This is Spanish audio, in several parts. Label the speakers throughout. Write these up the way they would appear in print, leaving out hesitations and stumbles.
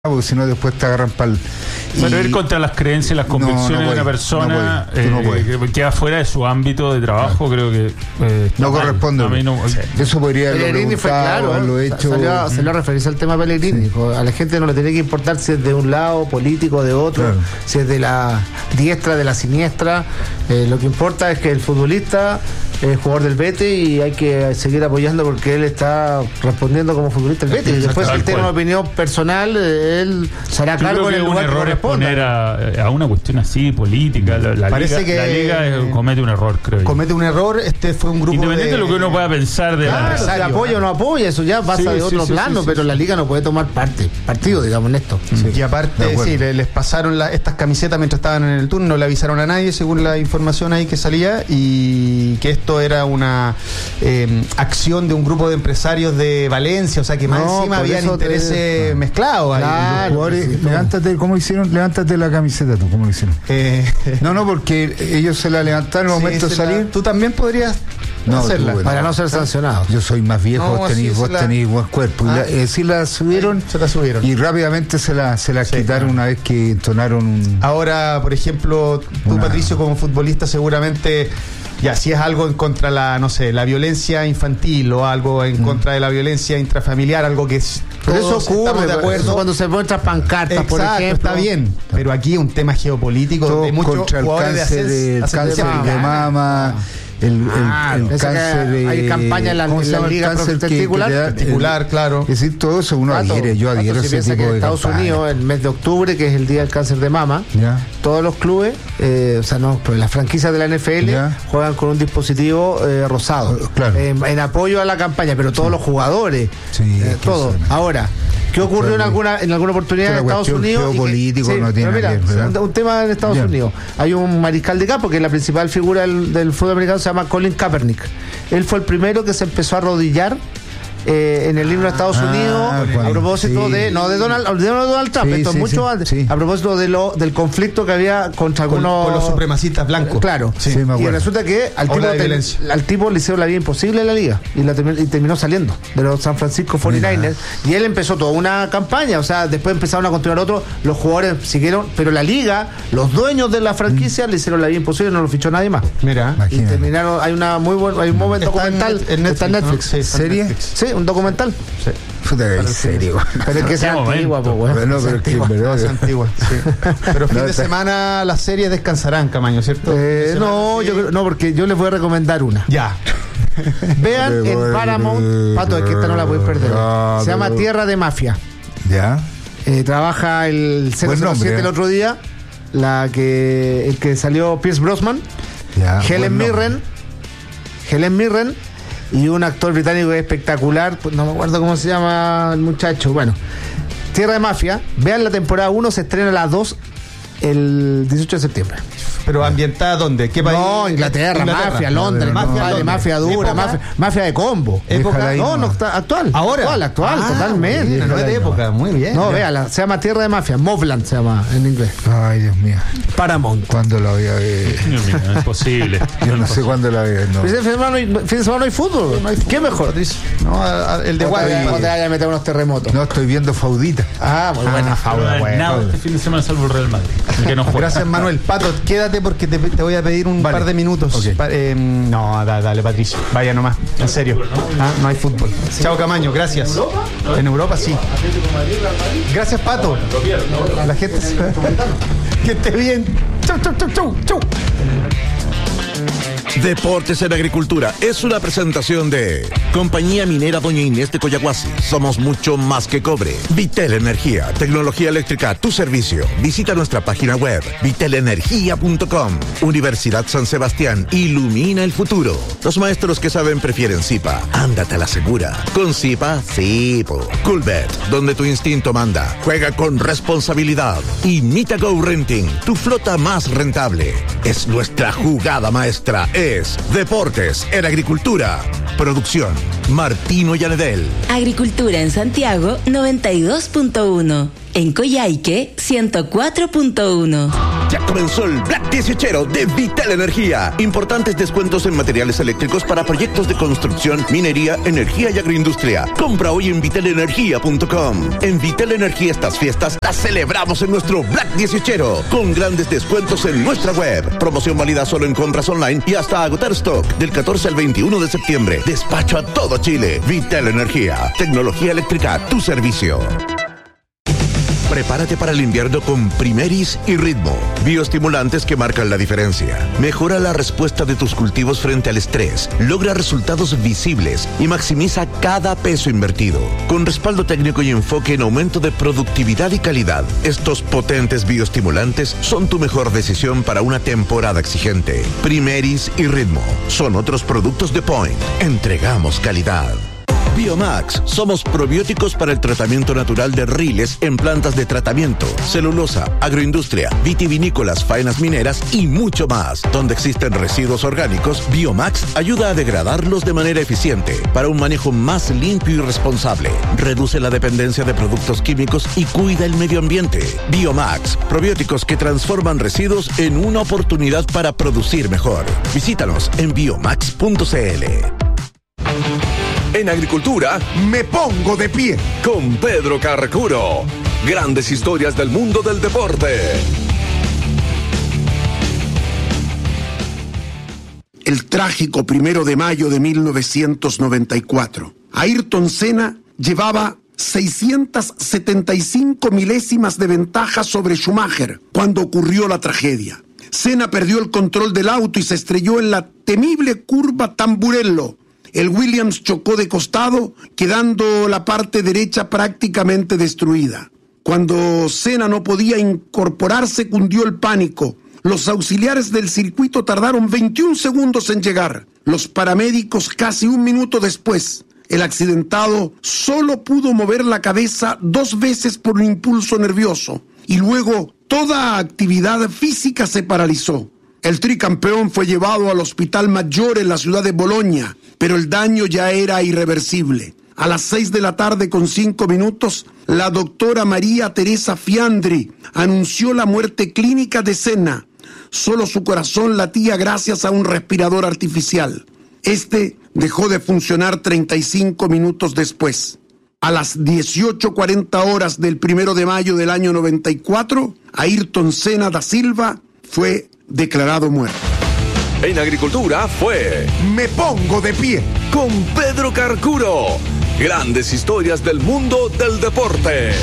Speaker 1: porque si no después te agarran para el...
Speaker 2: Pero ir contra las creencias y las convicciones de una persona que queda fuera de su ámbito de trabajo, creo que
Speaker 1: no corresponde.
Speaker 2: A mí no,
Speaker 1: eso podría
Speaker 3: Pellegrini fue claro,
Speaker 1: haberlo hecho.
Speaker 3: Salió a referirse al tema Pellegrini. Sí. A la gente no le tiene que importar si es de un lado político o de otro, claro, si es de la diestra, de la siniestra. Lo que importa es que el futbolista es jugador del Betis y hay que seguir apoyando porque él está respondiendo como futbolista del Betis. Después, si él tiene una opinión personal, él será cargo en el lugar que corresponda.
Speaker 2: Poner a una cuestión así política. La Liga comete un error, creo yo.
Speaker 4: Comete un error. Este fue un grupo
Speaker 2: independiente de lo que uno pueda pensar de
Speaker 3: si apoya o no apoya, eso ya pasa de otro plano, pero la Liga no puede tomar partido, digamos, en esto.
Speaker 4: Y aparte, les pasaron estas camisetas mientras estaban en el turno, no le avisaron a nadie, según la información ahí que salía, y que esto era una acción de un grupo de empresarios de Valencia, o sea que más encima habían intereses mezclados.
Speaker 1: Claro, levántate, ¿cómo hicieron? Levántate la camiseta tú, ¿cómo lo hicieron? No, porque ellos se la levantaron en el momento de salir.
Speaker 4: Tú también podrías hacerla.
Speaker 3: Para no ser sancionado.
Speaker 1: Yo soy más viejo, vos tenés buen cuerpo. Sí la subieron.
Speaker 4: Se la subieron.
Speaker 1: Y rápidamente se la quitaron una vez que entonaron un...
Speaker 4: Ahora, por ejemplo, tú, Patricio, como futbolista, seguramente... Ya, si es algo en contra la violencia infantil o algo en contra de la violencia intrafamiliar, algo que
Speaker 3: pero eso ocurre,
Speaker 4: de acuerdo.
Speaker 3: Cuando se muestran pancartas,
Speaker 4: exacto,
Speaker 3: por ejemplo.
Speaker 4: Está bien, pero aquí un tema geopolítico de muchos
Speaker 1: contra el
Speaker 4: jugadores
Speaker 1: cáncer de mama. El cáncer de...
Speaker 3: Hay campaña en la liga
Speaker 4: testicular, claro.
Speaker 1: Es decir, todo eso uno adhiere, yo adhiero a ese tipo de
Speaker 3: en Estados Unidos, el mes de octubre, que es el día del cáncer de mama, todos los clubes, pero las franquicias de la NFL juegan con un dispositivo rosado, en apoyo a la campaña, pero todos los jugadores, todos. Ahora, ¿qué ocurrió en alguna oportunidad en Estados Unidos?
Speaker 1: Político no tiene
Speaker 3: nada que ver, un tema en Estados Unidos. Hay un mariscal de campo que es la principal figura del fútbol americano, se llama Colin Kaepernick. Él fue el primero que se empezó a arrodillar en el himno de Estados Unidos, a propósito de Donald Trump, esto mucho antes, a propósito del conflicto que había contra algunos
Speaker 4: con los supremacistas blancos.
Speaker 3: Claro, y resulta que al tipo le hicieron la vida imposible en la liga y terminó saliendo de los San Francisco 49ers y él empezó toda una campaña, o sea, después empezaron a continuar otros, los jugadores siguieron, pero la liga, los dueños de la franquicia le hicieron la vida imposible, no lo fichó nadie más.
Speaker 4: Mira,
Speaker 3: y terminaron, hay un buen documental está en Netflix.
Speaker 1: ¿Serie?
Speaker 3: Sí, un documental.
Speaker 1: Sí. Puta que serio.
Speaker 3: Pero es que sea antigua, pues, bueno.
Speaker 1: Bueno, pero es que
Speaker 4: es antigua, sí. Pero fin de semana las series descansarán, Camaño, ¿cierto?
Speaker 3: No, porque yo les voy a recomendar una.
Speaker 4: Ya.
Speaker 3: Vean en Paramount, Pato, es que esta no la puedes perder. Se llama Tierra de Mafia.
Speaker 1: Ya.
Speaker 3: Trabaja el 007 el otro día, el que salió Pierce Brosnan, Helen Mirren y un actor británico espectacular, pues no me acuerdo cómo se llama el muchacho. Bueno, Tierra de Mafia, vean la temporada 1, se estrena a las 2 el 18 de septiembre.
Speaker 4: ¿Pero ambientada dónde? ¿Qué país?
Speaker 3: No, Inglaterra. Mafia, Londres, mafia dura, mafia de combo.
Speaker 4: ¿Época?
Speaker 3: No, está actual.
Speaker 4: ¿Ahora?
Speaker 3: Actual, totalmente.
Speaker 4: No es de época, muy bien.
Speaker 3: No, véala, se llama Tierra de Mafia, Movland se llama en inglés.
Speaker 1: Ay, Dios mío.
Speaker 3: Paramount.
Speaker 1: ¿Cuándo la voy a ver?
Speaker 2: Dios mío, es posible.
Speaker 1: Yo no sé cuándo la voy a ver, no.
Speaker 3: Fin de semana no hay fútbol. ¿Qué mejor?
Speaker 4: No, el de Guadalajara.
Speaker 3: No te vayas a meter unos terremotos.
Speaker 1: No, estoy viendo Faudita.
Speaker 3: Muy buena Fauda,
Speaker 2: nada este fin de semana salvo el Real Madrid. Que no juega.
Speaker 4: Gracias, Manuel. Pato, quédate porque te voy a pedir un par de minutos. Okay. No, dale, Patricio. Vaya nomás, en serio. No hay fútbol. Sí. Chao, Camaño, gracias. ¿En Europa? Sí. Gracias, Pato. La gente se... Que esté bien. Chau.
Speaker 5: Deportes en Agricultura es una presentación de Compañía Minera Doña Inés de Coyahuasi. Somos mucho más que cobre. Vitel Energía, tecnología eléctrica a tu servicio. Visita nuestra página web vitelenergia.com. Universidad San Sebastián, ilumina el futuro. Los maestros que saben prefieren Zipa. Ándate a la segura. Con Zipa, sí. Coolbet, donde tu instinto manda. Juega con responsabilidad. Y Mitago Renting, tu flota más rentable. Es nuestra jugada maestra. Es Deportes en Agricultura. Producción Martino Yanedel.
Speaker 6: Agricultura en Santiago 92.1. En Coyhaique, 104.1.
Speaker 5: Ya comenzó el Black 18 de Vital Energía. Importantes descuentos en materiales eléctricos para proyectos de construcción, minería, energía y agroindustria. Compra hoy en vitalenergia.com. En Vital Energía estas fiestas las celebramos en nuestro Black 18 con grandes descuentos en nuestra web. Promoción válida solo en compras online y hasta agotar stock del 14 al 21 de septiembre. Despacho a todo Chile. Vital Energía. Tecnología eléctrica a tu servicio. Prepárate para el invierno con Primeris y Ritmo, bioestimulantes que marcan la diferencia. Mejora la respuesta de tus cultivos frente al estrés, logra resultados visibles y maximiza cada peso invertido. Con respaldo técnico y enfoque en aumento de productividad y calidad, estos potentes bioestimulantes son tu mejor decisión para una temporada exigente. Primeris y Ritmo son otros productos de Point. Entregamos calidad. Biomax, somos probióticos para el tratamiento natural de riles en plantas de tratamiento, celulosa, agroindustria, vitivinícolas, faenas mineras y mucho más. Donde existen residuos orgánicos, Biomax ayuda a degradarlos de manera eficiente para un manejo más limpio y responsable. Reduce la dependencia de productos químicos y cuida el medio ambiente. Biomax, probióticos que transforman residuos en una oportunidad para producir mejor. Visítanos en biomax.cl.
Speaker 7: En agricultura, me pongo de pie con Pedro Carcuro. Grandes historias del mundo del deporte.
Speaker 8: El trágico 1 de mayo de 1994. Ayrton Senna llevaba 675 milésimas de ventaja sobre Schumacher cuando ocurrió la tragedia. Senna perdió el control del auto y se estrelló en la temible curva Tamburello. El Williams chocó de costado, quedando la parte derecha prácticamente destruida. Cuando Senna no podía incorporarse, cundió el pánico. Los auxiliares del circuito tardaron 21 segundos en llegar. Los paramédicos casi un minuto después. El accidentado solo pudo mover la cabeza 2 veces por un impulso nervioso. Y luego toda actividad física se paralizó. El tricampeón fue llevado al Hospital Maggiore en la ciudad de Bolonia, pero el daño ya era irreversible. A las 6:05 p.m, la doctora María Teresa Fiandri anunció la muerte clínica de Senna. Solo su corazón latía gracias a un respirador artificial. Este dejó de funcionar 35 minutos después. A las 18:40 del 1 de mayo del año 94, Ayrton Senna da Silva fue declarado muerto.
Speaker 7: En agricultura fue Me Pongo de Pie con Pedro Carcuro. Grandes historias del mundo del deporte.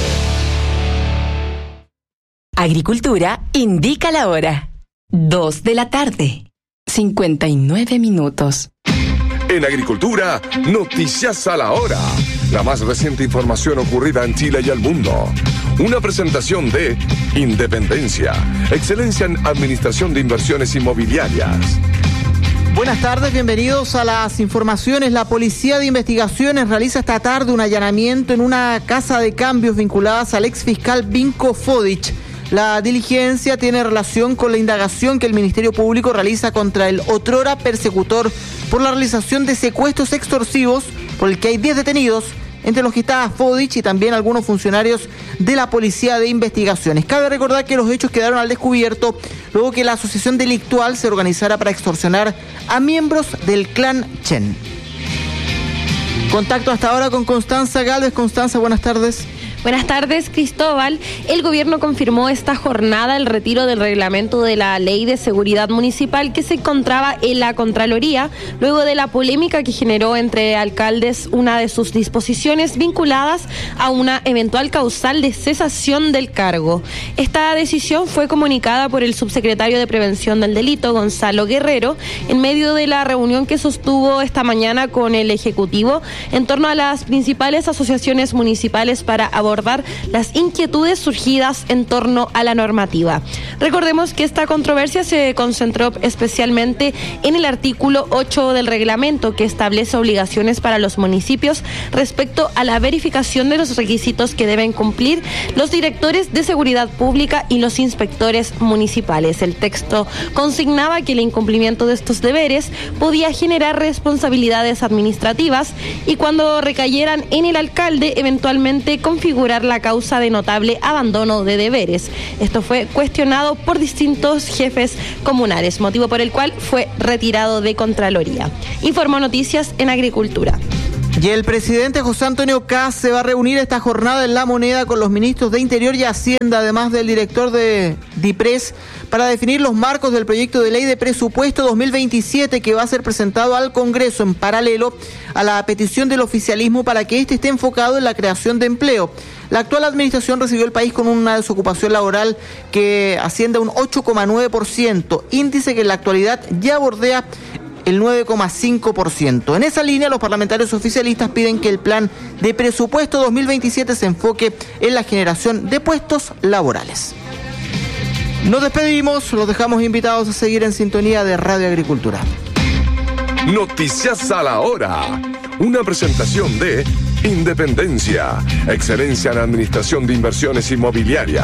Speaker 6: Agricultura indica la hora. 2 de la tarde. 59 minutos.
Speaker 7: En agricultura, noticias a la hora. La más reciente información ocurrida en Chile y el mundo. Una presentación de Independencia, excelencia en administración de inversiones inmobiliarias.
Speaker 3: Buenas tardes, bienvenidos a las informaciones. La Policía de Investigaciones realiza esta tarde un allanamiento en una casa de cambios vinculadas al exfiscal Vinko Fodic. La diligencia tiene relación con la indagación que el Ministerio Público realiza contra el otrora persecutor por la realización de secuestros extorsivos, por el que hay 10 detenidos, entre los que está Fodic y también algunos funcionarios de la Policía de Investigaciones. Cabe recordar que los hechos quedaron al descubierto luego que la asociación delictual se organizara para extorsionar a miembros del clan Chen. Contacto hasta ahora con Constanza Galvez. Constanza, buenas tardes.
Speaker 9: Buenas tardes, Cristóbal. El gobierno confirmó esta jornada el retiro del reglamento de la Ley de Seguridad Municipal que se encontraba en la Contraloría, luego de la polémica que generó entre alcaldes una de sus disposiciones vinculadas a una eventual causal de cesación del cargo. Esta decisión fue comunicada por el subsecretario de Prevención del Delito, Gonzalo Guerrero, en medio de la reunión que sostuvo esta mañana con el Ejecutivo en torno a las principales asociaciones municipales para abordar las inquietudes surgidas en torno a la normativa. Recordemos que esta controversia se concentró especialmente en el artículo 8 del reglamento, que establece obligaciones para los municipios respecto a la verificación de los requisitos que deben cumplir los directores de seguridad pública y los inspectores municipales. El texto consignaba que el incumplimiento de estos deberes podía generar responsabilidades administrativas y cuando recayeran en el alcalde, eventualmente configurar configurar la causa de notable abandono de deberes. Esto fue cuestionado por distintos jefes comunales, motivo por el cual fue retirado de Contraloría. Informó Noticias en Agricultura.
Speaker 10: Y el presidente José Antonio Kast se va a reunir esta jornada en La Moneda con los ministros de Interior y Hacienda, además del director de DIPRES, para definir los marcos del proyecto de ley de presupuesto 2027 que va a ser presentado al Congreso en paralelo a la petición del oficialismo para que este esté enfocado en la creación de empleo. La actual administración recibió el país con una desocupación laboral que asciende a un 8,9%, índice que en la actualidad ya bordea el 9,5%. En esa línea, los parlamentarios oficialistas piden que el plan de presupuesto 2027 se enfoque en la generación de puestos laborales. Nos despedimos, los dejamos invitados a seguir en sintonía de Radio Agricultura.
Speaker 7: Noticias a la hora. Una presentación de Independencia, excelencia en administración de inversiones inmobiliarias.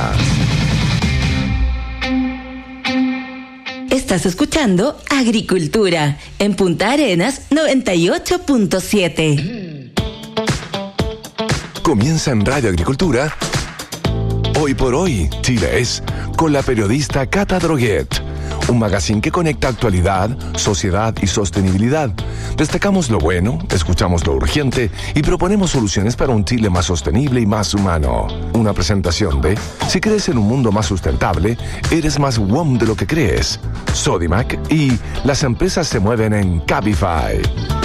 Speaker 6: Estás escuchando Agricultura en Punta Arenas 98.7.
Speaker 7: Comienza en Radio Agricultura. Hoy por hoy, Chile es, con la periodista Cata Droguet. Un magazine que conecta actualidad, sociedad y sostenibilidad. Destacamos lo bueno, escuchamos lo urgente y proponemos soluciones para un Chile más sostenible y más humano. Una presentación de, si crees en un mundo más sustentable, eres más WOM de lo que crees. Sodimac y las empresas se mueven en Cabify.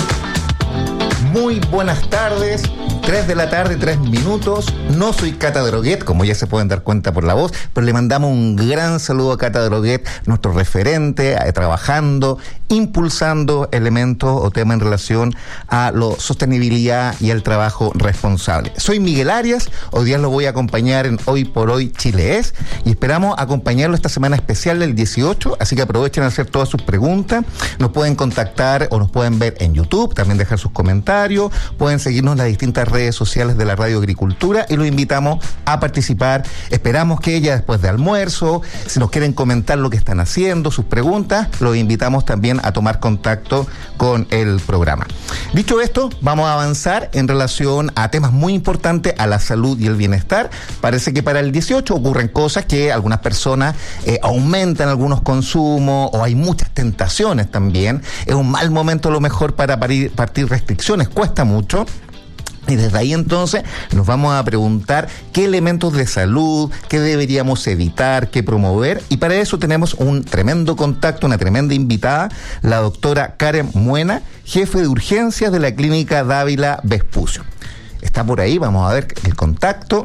Speaker 11: Muy buenas tardes. 3 de la tarde, 3 minutos. No soy Cata Droguet, como ya se pueden dar cuenta por la voz, pero le mandamos un gran saludo a Cata Droguet, nuestro referente, trabajando, impulsando elementos o temas en relación a la sostenibilidad y el trabajo responsable. Soy Miguel Arias, hoy día lo voy a acompañar en Hoy por Hoy Chile es, y esperamos acompañarlo esta semana especial del 18, así que aprovechen a hacer todas sus preguntas. Nos pueden contactar o nos pueden ver en YouTube, también dejar sus comentarios, pueden seguirnos en las distintas redes sociales de la Radio Agricultura y los invitamos a participar. Esperamos que ella después de almuerzo, si nos quieren comentar lo que están haciendo, sus preguntas, los invitamos también a tomar contacto con el programa. Dicho esto, vamos a avanzar en relación a temas muy importantes, a la salud y el bienestar. Parece que para el 18 ocurren cosas que algunas personas aumentan algunos consumos o hay muchas tentaciones también. Es un mal momento a lo mejor para partir restricciones, cuesta mucho. Y desde ahí entonces nos vamos a preguntar qué elementos de salud, qué deberíamos evitar, qué promover. Y para eso tenemos un tremendo contacto, una tremenda invitada, la doctora Karen Muena, jefe de urgencias de la Clínica Dávila Vespucio. Está por ahí, vamos a ver el contacto.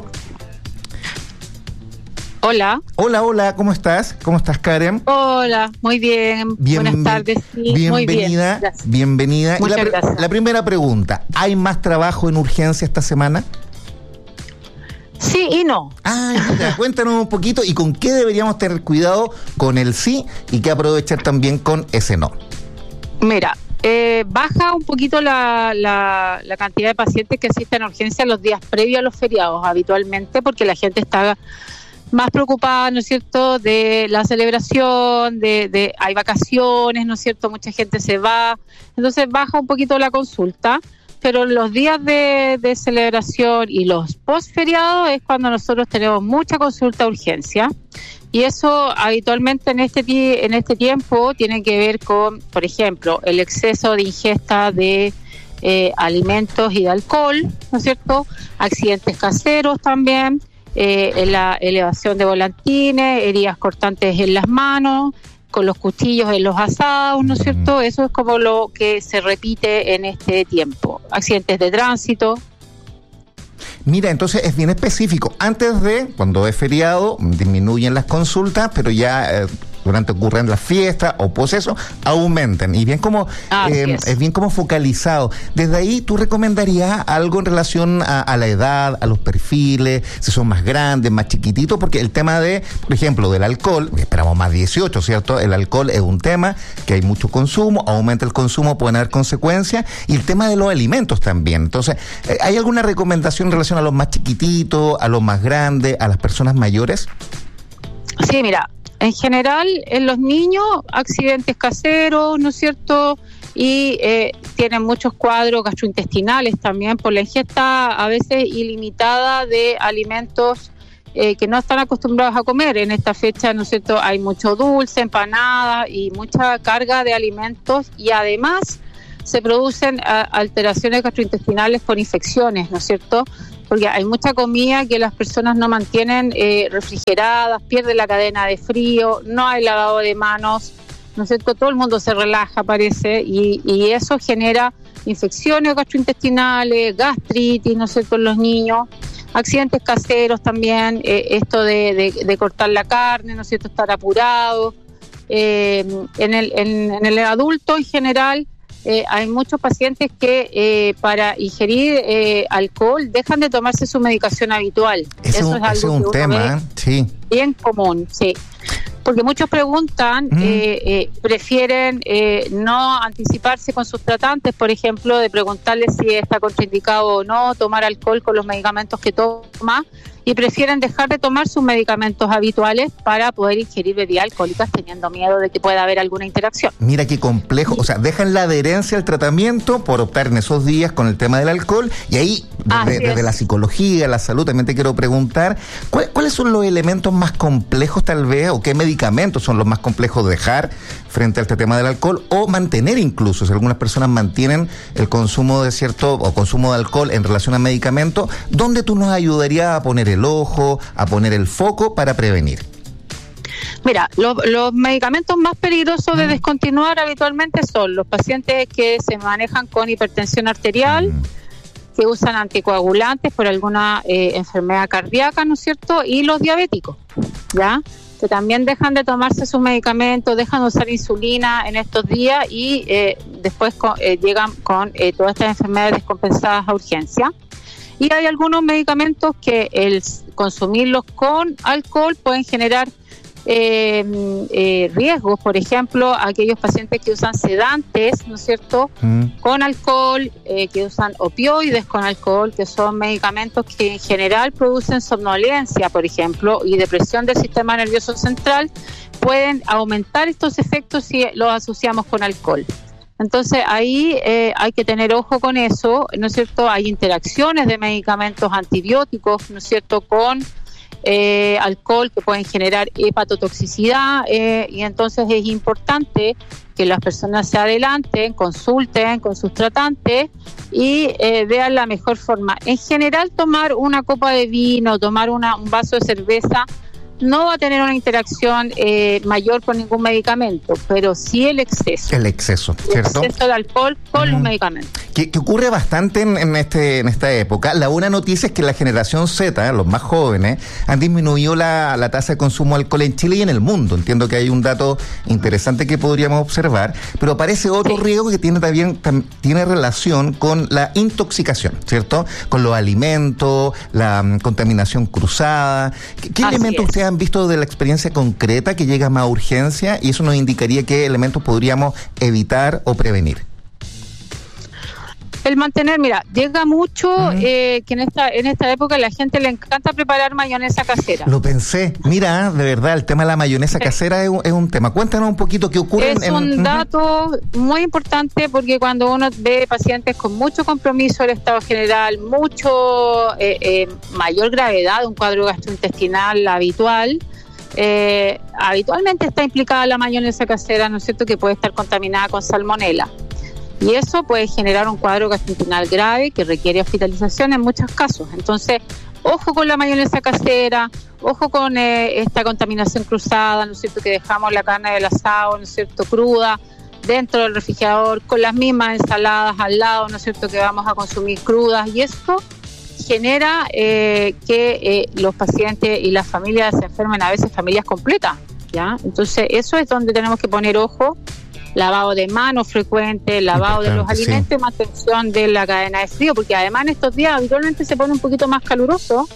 Speaker 12: Hola.
Speaker 11: Hola, ¿cómo estás? ¿Cómo estás, Karen?
Speaker 12: Hola, muy bien. Buenas tardes. Sí,
Speaker 11: bienvenida,
Speaker 12: muy bien.
Speaker 11: Bienvenida.
Speaker 12: Muchas gracias.
Speaker 11: La primera pregunta, ¿hay más trabajo en urgencia esta semana?
Speaker 12: Sí y no.
Speaker 11: Mira, cuéntanos un poquito y con qué deberíamos tener cuidado con el sí y qué aprovechar también con ese no.
Speaker 12: Mira, baja un poquito la cantidad de pacientes que asisten a urgencia los días previos a los feriados habitualmente, porque la gente está más preocupada, ¿no es cierto?, de la celebración, hay vacaciones, ¿no es cierto?, mucha gente se va, entonces baja un poquito la consulta, pero los días de celebración y los post-feriados es cuando nosotros tenemos mucha consulta a urgencia, y eso habitualmente en este tiempo tiene que ver con, por ejemplo, el exceso de ingesta de alimentos y de alcohol, ¿no es cierto?, accidentes caseros también, la elevación de volantines, heridas cortantes en las manos, con los cuchillos en los asados, ¿no es cierto? Eso es como lo que se repite en este tiempo. Accidentes de tránsito.
Speaker 11: Mira, entonces es bien específico. Antes de, cuando es feriado, disminuyen las consultas, pero ya durante ocurren las fiestas o posesos, aumentan. Y bien como es bien como focalizado. Desde ahí, ¿tú recomendarías algo en relación a la edad, a los perfiles, si son más grandes, más chiquititos? Porque el tema de, por ejemplo, del alcohol, esperamos más 18, ¿cierto? El alcohol es un tema que hay mucho consumo, aumenta el consumo, pueden haber consecuencias. Y el tema de los alimentos también. Entonces, ¿hay alguna recomendación en relación a los más chiquititos, a los más grandes, a las personas mayores?
Speaker 12: Sí, mira, en general, en los niños, accidentes caseros, ¿no es cierto?, y tienen muchos cuadros gastrointestinales también por la ingesta a veces ilimitada de alimentos que no están acostumbrados a comer. En esta fecha, ¿no es cierto?, hay mucho dulce, empanada y mucha carga de alimentos, y además se producen alteraciones gastrointestinales por infecciones, ¿no es cierto?, porque hay mucha comida que las personas no mantienen refrigeradas, pierde la cadena de frío, no hay lavado de manos, ¿no es cierto?, todo el mundo se relaja, parece, y eso genera infecciones gastrointestinales, gastritis, ¿no es cierto?, en los niños, accidentes caseros también, esto de cortar la carne, ¿no es cierto?, estar apurado. En el adulto en general hay muchos pacientes que para ingerir alcohol dejan de tomarse su medicación habitual.
Speaker 11: Eso es algo que un tema, sí,
Speaker 12: bien común, sí. Porque muchos preguntan, prefieren no anticiparse con sus tratantes, por ejemplo, de preguntarles si está contraindicado o no tomar alcohol con los medicamentos que toma, y prefieren dejar de tomar sus medicamentos habituales para poder ingerir bebidas alcohólicas teniendo miedo de que pueda haber alguna interacción.
Speaker 11: Mira qué complejo, o sea, dejan la adherencia al tratamiento por optar en esos días con el tema del alcohol, y ahí desde la psicología, la salud, también te quiero preguntar, ¿cuáles son los elementos más complejos tal vez, o qué medicamentos son los más complejos de dejar frente a este tema del alcohol, o mantener incluso, si algunas personas mantienen el consumo de consumo de alcohol en relación a medicamentos, ¿dónde tú nos ayudarías a poner el ojo, a poner el foco para prevenir?
Speaker 12: Mira, los medicamentos más peligrosos de descontinuar habitualmente son los pacientes que se manejan con hipertensión arterial, que usan anticoagulantes por alguna enfermedad cardíaca, ¿no es cierto?, y los diabéticos, ¿ya?, que también dejan de tomarse sus medicamentos, dejan de usar insulina en estos días y después llegan con todas estas enfermedades descompensadas a urgencia. Y hay algunos medicamentos que el consumirlos con alcohol pueden generar riesgos, por ejemplo, aquellos pacientes que usan sedantes, ¿no es cierto?, con alcohol, que usan opioides con alcohol, que son medicamentos que en general producen somnolencia, por ejemplo, y depresión del sistema nervioso central, pueden aumentar estos efectos si los asociamos con alcohol. Entonces ahí hay que tener ojo con eso, ¿no es cierto? Hay interacciones de medicamentos antibióticos, ¿no es cierto?, con alcohol que pueden generar hepatotoxicidad, y entonces es importante que las personas se adelanten, consulten con sus tratantes y vean la mejor forma. En general, tomar una copa de vino, tomar un vaso de cerveza no va a tener una interacción mayor con ningún medicamento, pero sí el exceso.
Speaker 11: El exceso, ¿cierto?
Speaker 12: El exceso de alcohol con los medicamentos.
Speaker 11: Que ocurre bastante en esta época. La buena noticia es que la generación Z, los más jóvenes, han disminuido la tasa de consumo de alcohol en Chile y en el mundo. Entiendo que hay un dato interesante que podríamos observar, pero aparece otro riesgo que tiene relación con la intoxicación, ¿cierto? Con los alimentos, la contaminación cruzada. ¿Qué elementos ustedes han visto de la experiencia concreta que llega más a urgencia, y eso nos indicaría qué elementos podríamos evitar o prevenir?
Speaker 12: El mantener, mira, llega mucho que en esta época a la gente le encanta preparar mayonesa casera.
Speaker 11: Lo pensé, mira, de verdad, el tema de la mayonesa casera es un tema. Cuéntanos un poquito qué ocurre.
Speaker 12: Es un dato muy importante, porque cuando uno ve pacientes con mucho compromiso del estado general, mucho mayor gravedad de un cuadro gastrointestinal habitual, habitualmente está implicada la mayonesa casera, ¿no es cierto?, que puede estar contaminada con salmonela. Y eso puede generar un cuadro gastrointestinal grave que requiere hospitalización en muchos casos. Entonces, ojo con la mayonesa casera, ojo con esta contaminación cruzada, ¿no es cierto?, que dejamos la carne del asado, ¿no es cierto?, cruda dentro del refrigerador, con las mismas ensaladas al lado, ¿no es cierto?, que vamos a consumir crudas, y esto genera que los pacientes y las familias se enfermen, a veces familias completas, ¿ya? Entonces, eso es donde tenemos que poner ojo. Lavado de manos frecuente, lavado de los alimentos y mantención de la cadena de frío, porque además en estos días habitualmente se pone un poquito más caluroso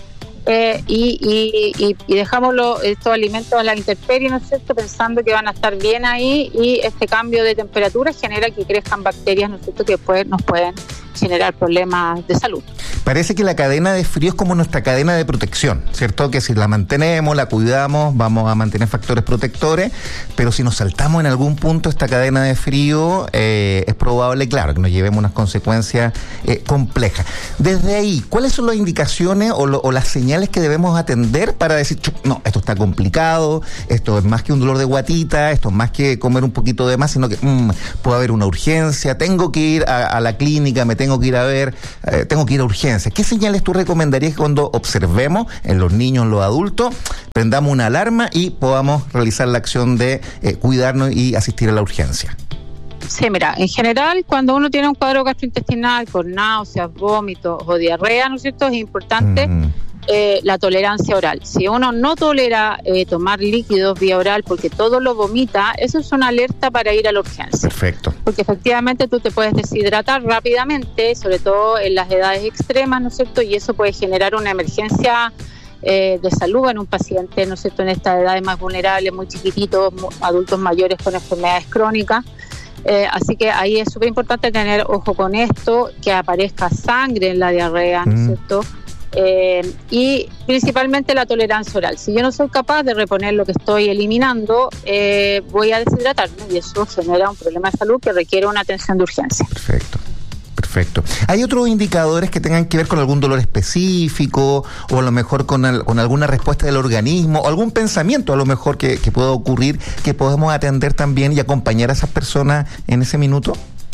Speaker 12: y dejamos estos alimentos a la intemperie, ¿no es cierto?, pensando que van a estar bien ahí, y este cambio de temperatura genera que crezcan bacterias, ¿no es cierto?, que después nos pueden generar problemas de salud.
Speaker 11: Parece que la cadena de frío es como nuestra cadena de protección, ¿cierto? Que si la mantenemos, la cuidamos, vamos a mantener factores protectores, pero si nos saltamos en algún punto esta cadena de frío, es probable, claro, que nos llevemos unas consecuencias complejas. Desde ahí, ¿cuáles son las indicaciones o las señales que debemos atender para decir, no, esto está complicado, esto es más que un dolor de guatita, esto es más que comer un poquito de más, sino que puede haber una urgencia, tengo que ir a la clínica, me tengo que ir a ver, tengo que ir a urgencia? ¿Qué señales tú recomendarías que cuando observemos en los niños, en los adultos, prendamos una alarma y podamos realizar la acción de cuidarnos y asistir a la urgencia?
Speaker 12: Sí, mira, en general, cuando uno tiene un cuadro gastrointestinal con náuseas, vómitos o diarrea, ¿no es cierto?, es importante la tolerancia oral. Si uno no tolera tomar líquidos vía oral porque todo lo vomita, eso es una alerta para ir a la urgencia.
Speaker 11: Perfecto.
Speaker 12: Porque efectivamente tú te puedes deshidratar rápidamente, sobre todo en las edades extremas, ¿no es cierto? Y eso puede generar una emergencia de salud en un paciente, ¿no es cierto?, en estas edades más vulnerables, muy chiquititos, adultos mayores con enfermedades crónicas. Así que ahí es súper importante tener ojo con esto, que aparezca sangre en la diarrea, ¿no es cierto? Y principalmente la tolerancia oral. Si yo no soy capaz de reponer lo que estoy eliminando, voy a deshidratarme y eso genera un problema de salud que requiere una atención de urgencia.
Speaker 11: Perfecto. ¿Hay otros indicadores que tengan que ver con algún dolor específico o a lo mejor con alguna respuesta del organismo o algún pensamiento a lo mejor que pueda ocurrir que podemos atender también y acompañar a esas personas en ese minuto?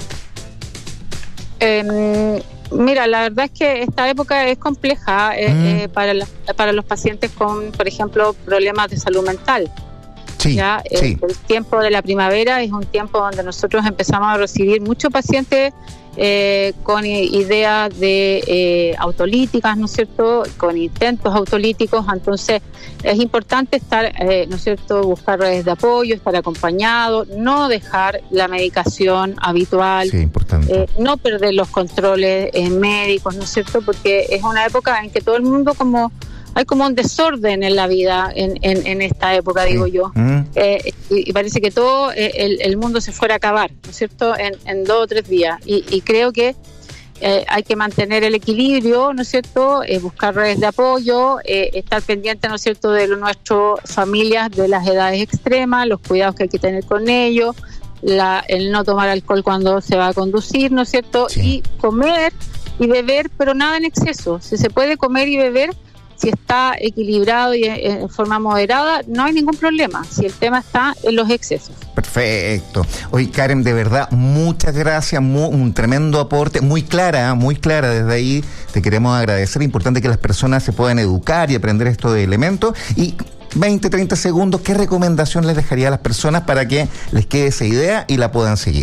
Speaker 12: Mira, la verdad es que esta época es compleja para los pacientes con, por ejemplo, problemas de salud mental.
Speaker 11: Sí.
Speaker 12: El tiempo de la primavera es un tiempo donde nosotros empezamos a recibir muchos pacientes con ideas de autolíticas, ¿no es cierto?, con intentos autolíticos. Entonces es importante estar, ¿no es cierto?, buscar redes de apoyo, estar acompañado, no dejar la medicación habitual, no perder los controles médicos, ¿no es cierto?, porque es una época en que todo el mundo hay como un desorden en la vida en esta época, digo yo. Y parece que todo el mundo se fuera a acabar, ¿no es cierto?, en 2 o 3 días. Y creo que hay que mantener el equilibrio, ¿no es cierto?, buscar redes de apoyo, estar pendiente, ¿no es cierto?, de nuestras familias de las edades extremas, los cuidados que hay que tener con ellos, el no tomar alcohol cuando se va a conducir, ¿no es cierto?, y comer y beber, pero nada en exceso. Si se puede comer y beber, si está equilibrado y en forma moderada, no hay ningún problema. Si el tema está en los excesos.
Speaker 11: Perfecto. Oye, Karen, de verdad, muchas gracias, un tremendo aporte, muy clara desde ahí. Te queremos agradecer. Es importante que las personas se puedan educar y aprender estos elementos. Y 20, 30 segundos, ¿qué recomendación les dejaría a las personas para que les quede esa idea y la puedan seguir?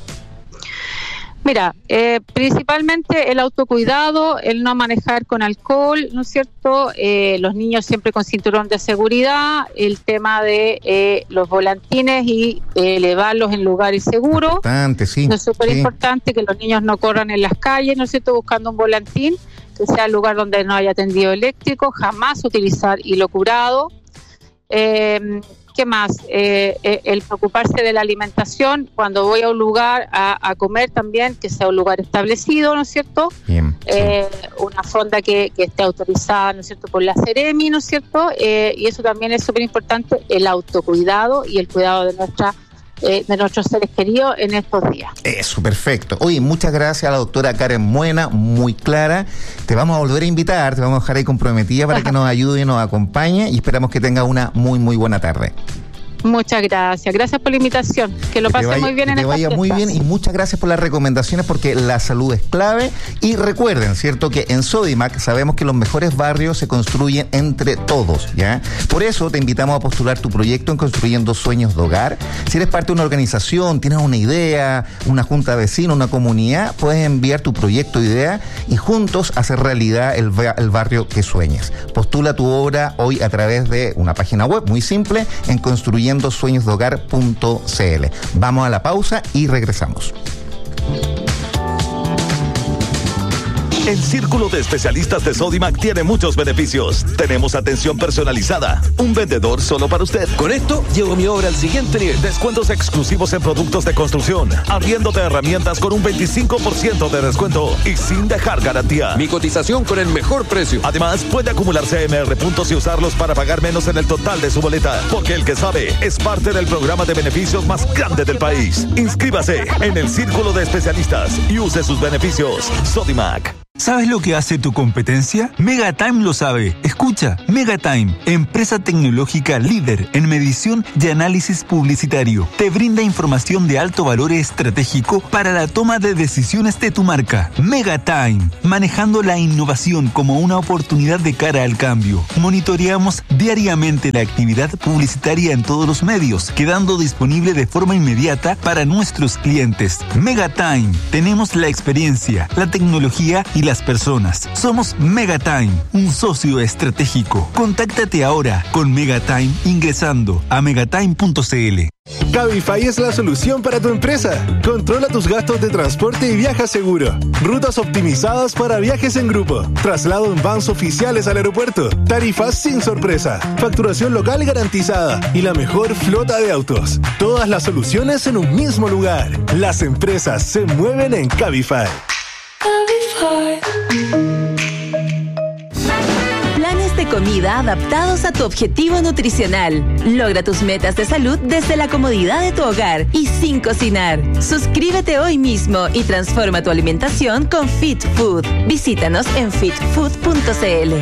Speaker 12: Mira, principalmente el autocuidado, el no manejar con alcohol, ¿no es cierto? Los niños siempre con cinturón de seguridad, el tema de los volantines y elevarlos en lugares seguros.
Speaker 11: Importante, sí.
Speaker 12: Es súper importante que los niños no corran en las calles, ¿no es cierto?, buscando un volantín, que sea el lugar donde no haya tendido eléctrico, jamás utilizar hilo curado. ¿Qué más? El preocuparse de la alimentación cuando voy a un lugar a comer también, que sea un lugar establecido, ¿no es cierto?
Speaker 11: Bien,
Speaker 12: una fonda que esté autorizada, ¿no es cierto?, por la Seremi, ¿no es cierto? Y eso también es súper importante, el autocuidado y el cuidado de nuestros seres queridos en estos días.
Speaker 11: Eso, perfecto. Oye, muchas gracias a la doctora Karen Muena, muy clara. Te vamos a volver a invitar, te vamos a dejar ahí comprometida para que nos ayude y nos acompañe y esperamos que tenga una muy, muy buena tarde.
Speaker 12: Muchas gracias. Gracias por la invitación. Que lo pase muy bien en esta fiesta. Que te vaya muy bien y muchas gracias por las recomendaciones porque la salud es clave. Y recuerden, ¿cierto?, que en Sodimac sabemos que los mejores barrios se construyen entre todos, ¿ya? Por eso te invitamos a postular tu proyecto en Construyendo Sueños de Hogar. Si eres parte de una organización, tienes una idea, una junta de vecinos, una comunidad, puedes enviar tu proyecto o idea y juntos hacer realidad el barrio que sueñes. Postula tu obra hoy a través de una página web muy simple en construyendosueñosdehogar.cl. Vamos a la pausa y regresamos.
Speaker 13: El círculo de especialistas de Sodimac tiene muchos beneficios. Tenemos atención personalizada, un vendedor solo para usted.
Speaker 14: Con esto, llevo mi obra al siguiente nivel.
Speaker 13: Descuentos exclusivos en productos de construcción, arriendo de herramientas con un 25% de descuento y sin dejar garantía.
Speaker 14: Mi cotización con el mejor precio.
Speaker 13: Además, puede acumular CMR puntos y usarlos para pagar menos en el total de su boleta, porque el que sabe es parte del programa de beneficios más grande del país. Inscríbase en el círculo de especialistas y use sus beneficios. Sodimac.
Speaker 15: ¿Sabes lo que hace tu competencia? Megatime lo sabe. Escucha, Megatime, empresa tecnológica líder en medición y análisis publicitario. Te brinda información de alto valor estratégico para la toma de decisiones de tu marca. Megatime, manejando la innovación como una oportunidad de cara al cambio. Monitoreamos diariamente la actividad publicitaria en todos los medios, quedando disponible de forma inmediata para nuestros clientes. Megatime, tenemos la experiencia, la tecnología y las personas. Somos Megatime, un socio estratégico. Contáctate ahora con Megatime ingresando a megatime.cl.
Speaker 16: Cabify es la solución para tu empresa. Controla tus gastos de transporte y viaja seguro. Rutas optimizadas para viajes en grupo. Traslado en vans oficiales al aeropuerto. Tarifas sin sorpresa. Facturación local garantizada. Y la mejor flota de autos. Todas las soluciones en un mismo lugar. Las empresas se mueven en Cabify.
Speaker 6: Planes de comida adaptados a tu objetivo nutricional. Logra tus metas de salud desde la comodidad de tu hogar y sin cocinar. Suscríbete hoy mismo y transforma tu alimentación con Fit Food. Visítanos en fitfood.cl.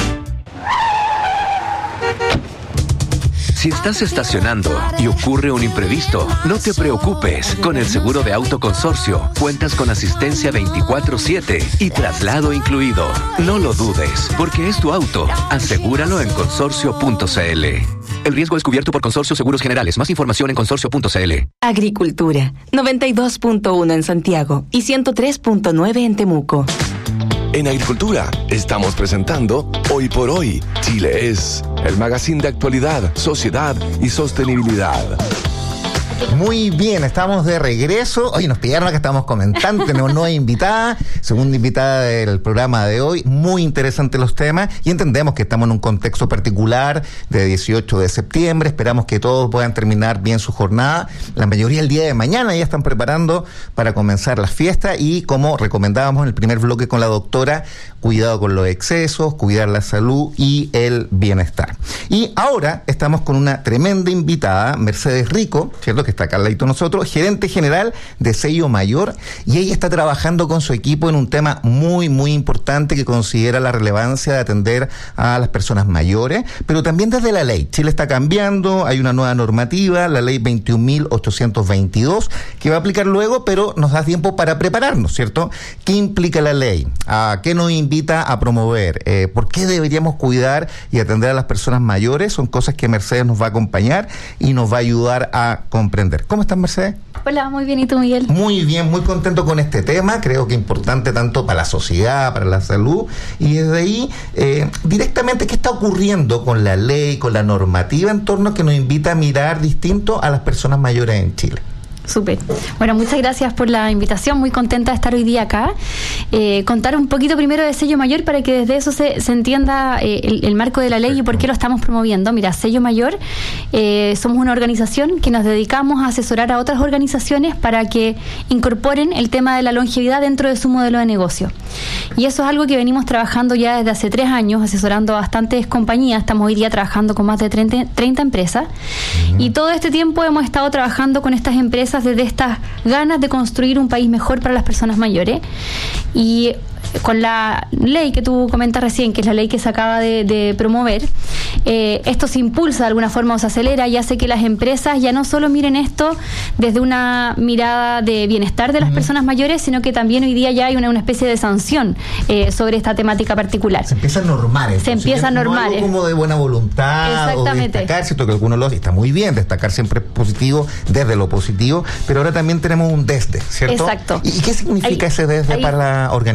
Speaker 14: Si estás estacionando y ocurre un imprevisto, no te preocupes. Con el seguro de auto Consorcio, cuentas con asistencia 24/7 y traslado incluido. No lo dudes, porque es tu auto. Asegúralo en consorcio.cl. El riesgo es cubierto por Consorcio Seguros Generales. Más información en consorcio.cl.
Speaker 6: Agricultura, 92.1 en Santiago y 103.9 en Temuco.
Speaker 7: En Agricultura estamos presentando Hoy por Hoy, Chile es, el magazine de actualidad, sociedad y sostenibilidad.
Speaker 11: Muy bien, estamos de regreso. Hoy nos pidieron que estábamos comentando, tenemos nueva invitada, segunda invitada del programa de hoy. Muy interesantes los temas y entendemos que estamos en un contexto particular de 18 de septiembre. Esperamos que todos puedan terminar bien su jornada. La mayoría el día de mañana ya están preparando para comenzar las fiestas y, como recomendábamos en el primer bloque con la doctora, cuidado con los excesos, cuidar la salud y el bienestar. Y ahora estamos con una tremenda invitada, Mercedes Rico, ¿cierto?, que está acá al lado de nosotros, gerente general de Sello Mayor, y ella está trabajando con su equipo en un tema muy, muy importante que considera la relevancia de atender a las personas mayores, pero también desde la ley. Chile está cambiando, hay una nueva normativa, la ley 21.822, que va a aplicar luego, pero nos da tiempo para prepararnos, ¿cierto? ¿Qué implica la ley? ¿A qué nos invita a promover? ¿Por qué deberíamos cuidar y atender a las personas mayores? Son cosas que Mercedes nos va a acompañar y nos va a ayudar a comprender. ¿Cómo estás, Mercedes?
Speaker 17: Hola, muy bien. ¿Y tú, Miguel?
Speaker 11: Muy bien, muy contento con este tema. Creo que es importante tanto para la sociedad, para la salud. Y desde ahí, directamente, ¿qué está ocurriendo con la ley, con la normativa en torno que nos invita a mirar distinto a las personas mayores en Chile?
Speaker 17: Súper. Bueno, muchas gracias por la invitación. Muy contenta de estar hoy día acá. Contar un poquito primero de Sello Mayor para que desde eso se entienda el marco de la ley y por qué lo estamos promoviendo. Mira, Sello Mayor, somos una organización que nos dedicamos a asesorar a otras organizaciones para que incorporen el tema de la longevidad dentro de su modelo de negocio. Y eso es algo que venimos trabajando ya desde hace 3 años, asesorando a bastantes compañías. Estamos hoy día trabajando con más de 30 empresas. Y todo este tiempo hemos estado trabajando con estas empresas desde estas ganas de construir un país mejor para las personas mayores. Y con la ley que tú comentas recién, que es la ley que se acaba de promover, esto se impulsa de alguna forma o se acelera y hace que las empresas ya no solo miren esto desde una mirada de bienestar de las personas mayores, sino que también hoy día ya hay una especie de sanción sobre esta temática particular.
Speaker 11: Se empieza a normar. Entonces,
Speaker 17: se empieza a normar.
Speaker 11: No algo como de buena voluntad o de destacar, cierto que algunos lo está muy bien, destacar siempre es positivo desde lo positivo, pero ahora también tenemos un desde, ¿cierto?
Speaker 17: Exacto.
Speaker 11: ¿Y qué significa ese desde para la organización?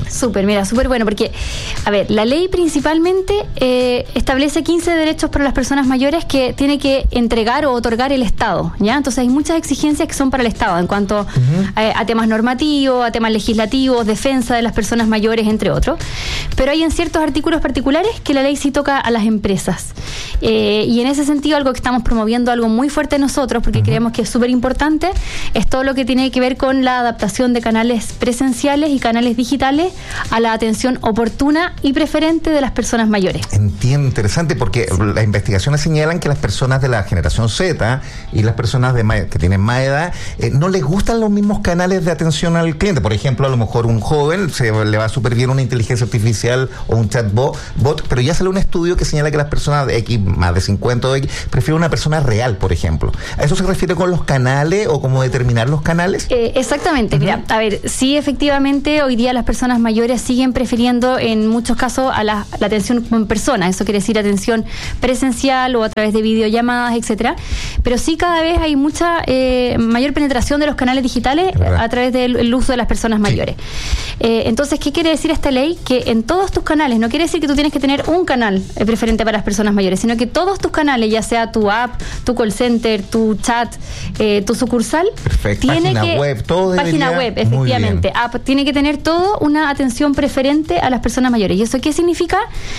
Speaker 17: Súper, mira, súper bueno, porque, a ver, la ley principalmente establece 15 derechos para las personas mayores que tiene que entregar o otorgar el Estado, ¿ya? Entonces hay muchas exigencias que son para el Estado en cuanto a temas normativos, a temas legislativos, defensa de las personas mayores, entre otros. Pero hay en ciertos artículos particulares que la ley sí toca a las empresas. Y en ese sentido, algo que estamos promoviendo, algo muy fuerte nosotros, porque creemos que es súper importante, es todo lo que tiene que ver con la adaptación de canales presenciales y canales digitales a la atención oportuna y preferente de las personas mayores.
Speaker 11: Entiendo, interesante, porque las investigaciones señalan que las personas de la generación Z y las personas que tienen más edad no les gustan los mismos canales de atención al cliente. Por ejemplo, a lo mejor un joven le va súper bien una inteligencia artificial o un chatbot, pero ya sale un estudio que señala que las personas de X, más de 50 o X, prefieren una persona real, por ejemplo. ¿A eso se refiere con los canales o cómo determinar los canales?
Speaker 17: Exactamente. Mira, a ver, sí, efectivamente, hoy día las personas mayores siguen prefiriendo en muchos casos a la atención con personas. Eso quiere decir atención presencial o a través de videollamadas, etcétera. Pero sí, cada vez hay mucha mayor penetración de los canales digitales a través del uso de las personas mayores. Entonces, ¿qué quiere decir esta ley? Que en todos tus canales, no quiere decir que tú tienes que tener un canal preferente para las personas mayores, sino que todos tus canales, ya sea tu app, tu call center, tu chat, tu sucursal, tiene
Speaker 11: página web, todo
Speaker 17: página web, efectivamente, app, tiene que tener todo una atención preferente a las personas mayores. ¿Y eso qué significa?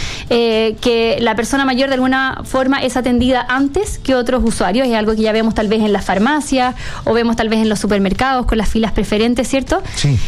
Speaker 17: Que la persona mayor de alguna forma es atendida antes que otros usuarios. Es algo que ya vemos tal vez en las farmacias o vemos tal vez en los supermercados con las filas preferentes, ¿cierto?
Speaker 11: Sí.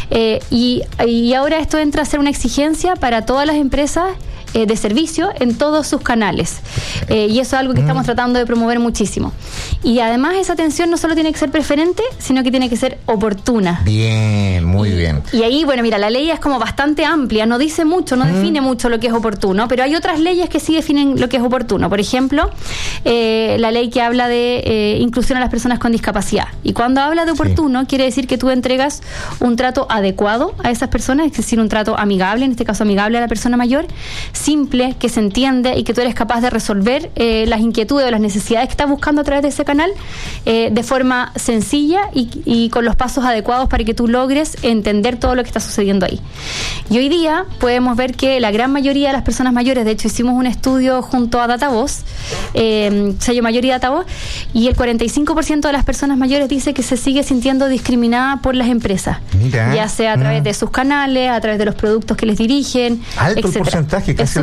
Speaker 17: Y ahora esto entra a ser una exigencia para todas las empresas de servicio en todos sus canales. Y eso es algo que estamos tratando de promover muchísimo. Y además esa atención no solo tiene que ser preferente, sino que tiene que ser oportuna.
Speaker 11: Bien, muy bien.
Speaker 17: Y ahí, bueno, mira, la ley es como bastante amplia, no dice mucho, no define mucho lo que es oportuno, pero hay otras leyes que sí definen lo que es oportuno. Por ejemplo, la ley que habla de inclusión a las personas con discapacidad. Y cuando habla de oportuno, quiere decir que tú entregas un trato adecuado a esas personas, es decir, un trato amigable, en este caso amigable a la persona mayor, simple, que se entiende y que tú eres capaz de resolver las inquietudes o las necesidades que estás buscando a través de ese canal de forma sencilla y con los pasos adecuados para que tú logres entender todo lo que está sucediendo ahí. Y hoy día podemos ver que la gran mayoría de las personas mayores, de hecho hicimos un estudio junto a Datavoz, sello mayor y Datavoz, y el 45% de las personas mayores dice que se sigue sintiendo discriminada por las empresas. Mira, ya sea a través de sus canales, a través de los productos que les dirigen,
Speaker 11: alto
Speaker 17: etcétera.
Speaker 11: El porcentaje, casi el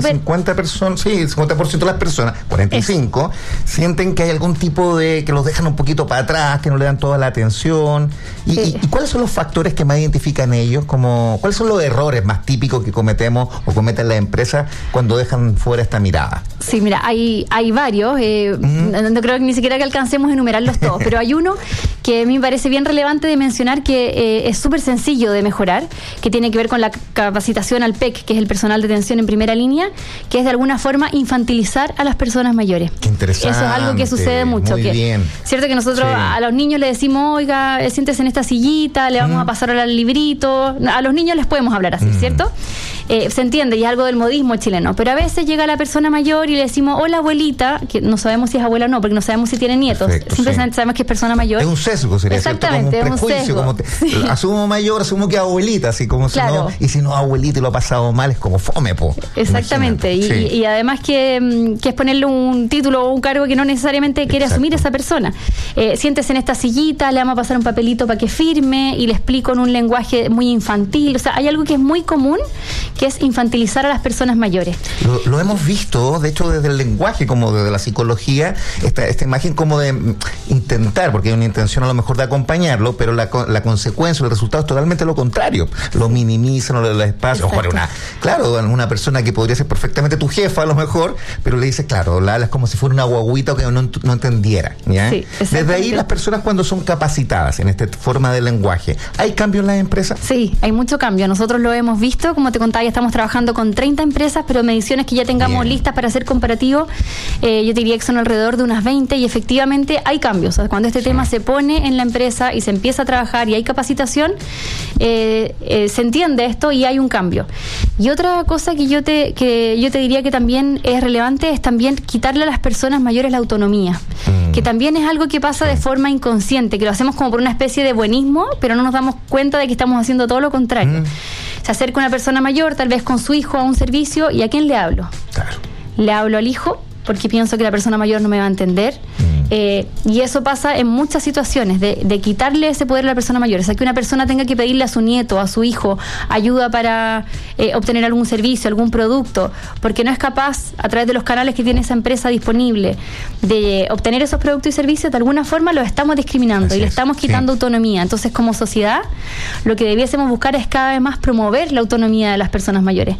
Speaker 11: 50% de las personas, 45, sienten que hay algún tipo de, que los dejan un poquito para atrás, que no le dan toda la atención. ¿Y cuáles son los factores que más identifican ellos? ¿Cuáles son los errores más típicos que cometemos o cometen las empresas cuando dejan fuera esta mirada?
Speaker 17: Sí, mira, hay varios, no creo que ni siquiera que alcancemos a enumerarlos todos, pero hay uno que a mí me parece bien relevante de mencionar, que es súper sencillo de mejorar, que tiene que ver con la capacitación al PEC, que es el personal de atención en primera línea, que es de alguna forma infantilizar a las personas mayores.
Speaker 11: Qué interesante.
Speaker 17: Eso es algo que sucede mucho.
Speaker 11: Muy bien.
Speaker 17: Cierto que nosotros a los niños le decimos, oiga, siéntese en esta sillita, le vamos a pasar ahora el librito. A los niños les podemos hablar así, ¿cierto? Se entiende, y es algo del modismo chileno, pero a veces llega la persona mayor y le decimos, hola abuelita, que no sabemos si es abuela o no, porque no sabemos si tiene nietos. Simplemente sabemos que es persona mayor.
Speaker 11: Es un sesgo, sería
Speaker 17: exactamente,
Speaker 11: cierto, como un prejuicio, como asumo mayor, asumo que abuelita, así como claro. Si no, y si no abuelita y lo ha pasado mal, es como fome, po.
Speaker 17: Exactamente, y además que es ponerle un título o un cargo que no necesariamente quiere asumir esa persona. Siéntese en esta sillita, le vamos a pasar un papelito para que firme, y le explico en un lenguaje muy infantil. O sea, hay algo que es muy común, que es infantilizar a las personas mayores.
Speaker 11: Lo hemos visto, de hecho, desde el lenguaje, como desde la psicología, esta imagen como de intentar, porque hay una intención a lo mejor de acompañarlo, pero la consecuencia, el resultado es totalmente lo contrario. Lo minimizan, no le dan espacio. Una persona que podría ser perfectamente tu jefa, a lo mejor, pero le dice, claro, la hablas como si fuera una guaguita que no entendiera. ¿Ya? Sí, desde ahí, las personas, cuando son capacitadas en esta forma de lenguaje, ¿hay cambio en las empresas?
Speaker 17: Sí, hay mucho cambio. Nosotros lo hemos visto, como te contaba, ya estamos trabajando con 30 empresas, pero mediciones que ya tengamos listas para hacer comparativo, yo diría que son alrededor de unas 20, y efectivamente hay cambios. O sea, cuando este tema se pone en la empresa y se empieza a trabajar y hay capacitación, se entiende esto y hay un cambio. Y otra cosa que yo te diría que también es relevante es también quitarle a las personas mayores la autonomía, que también es algo que pasa de forma inconsciente, que lo hacemos como por una especie de buenismo, pero no nos damos cuenta de que estamos haciendo todo lo contrario. Se acerca una persona mayor, tal vez con su hijo, a un servicio, ¿y a quién le hablo?
Speaker 11: Claro.
Speaker 17: ¿Le hablo al hijo? Porque pienso que la persona mayor no me va a entender. Y eso pasa en muchas situaciones, de quitarle ese poder a la persona mayor. O sea, que una persona tenga que pedirle a su nieto, a su hijo, ayuda para obtener algún servicio, algún producto, porque no es capaz, a través de los canales que tiene esa empresa disponible, de obtener esos productos y servicios. De alguna forma los estamos discriminando. Así y le estamos quitando autonomía. Entonces, como sociedad, lo que debiésemos buscar es cada vez más promover la autonomía de las personas mayores.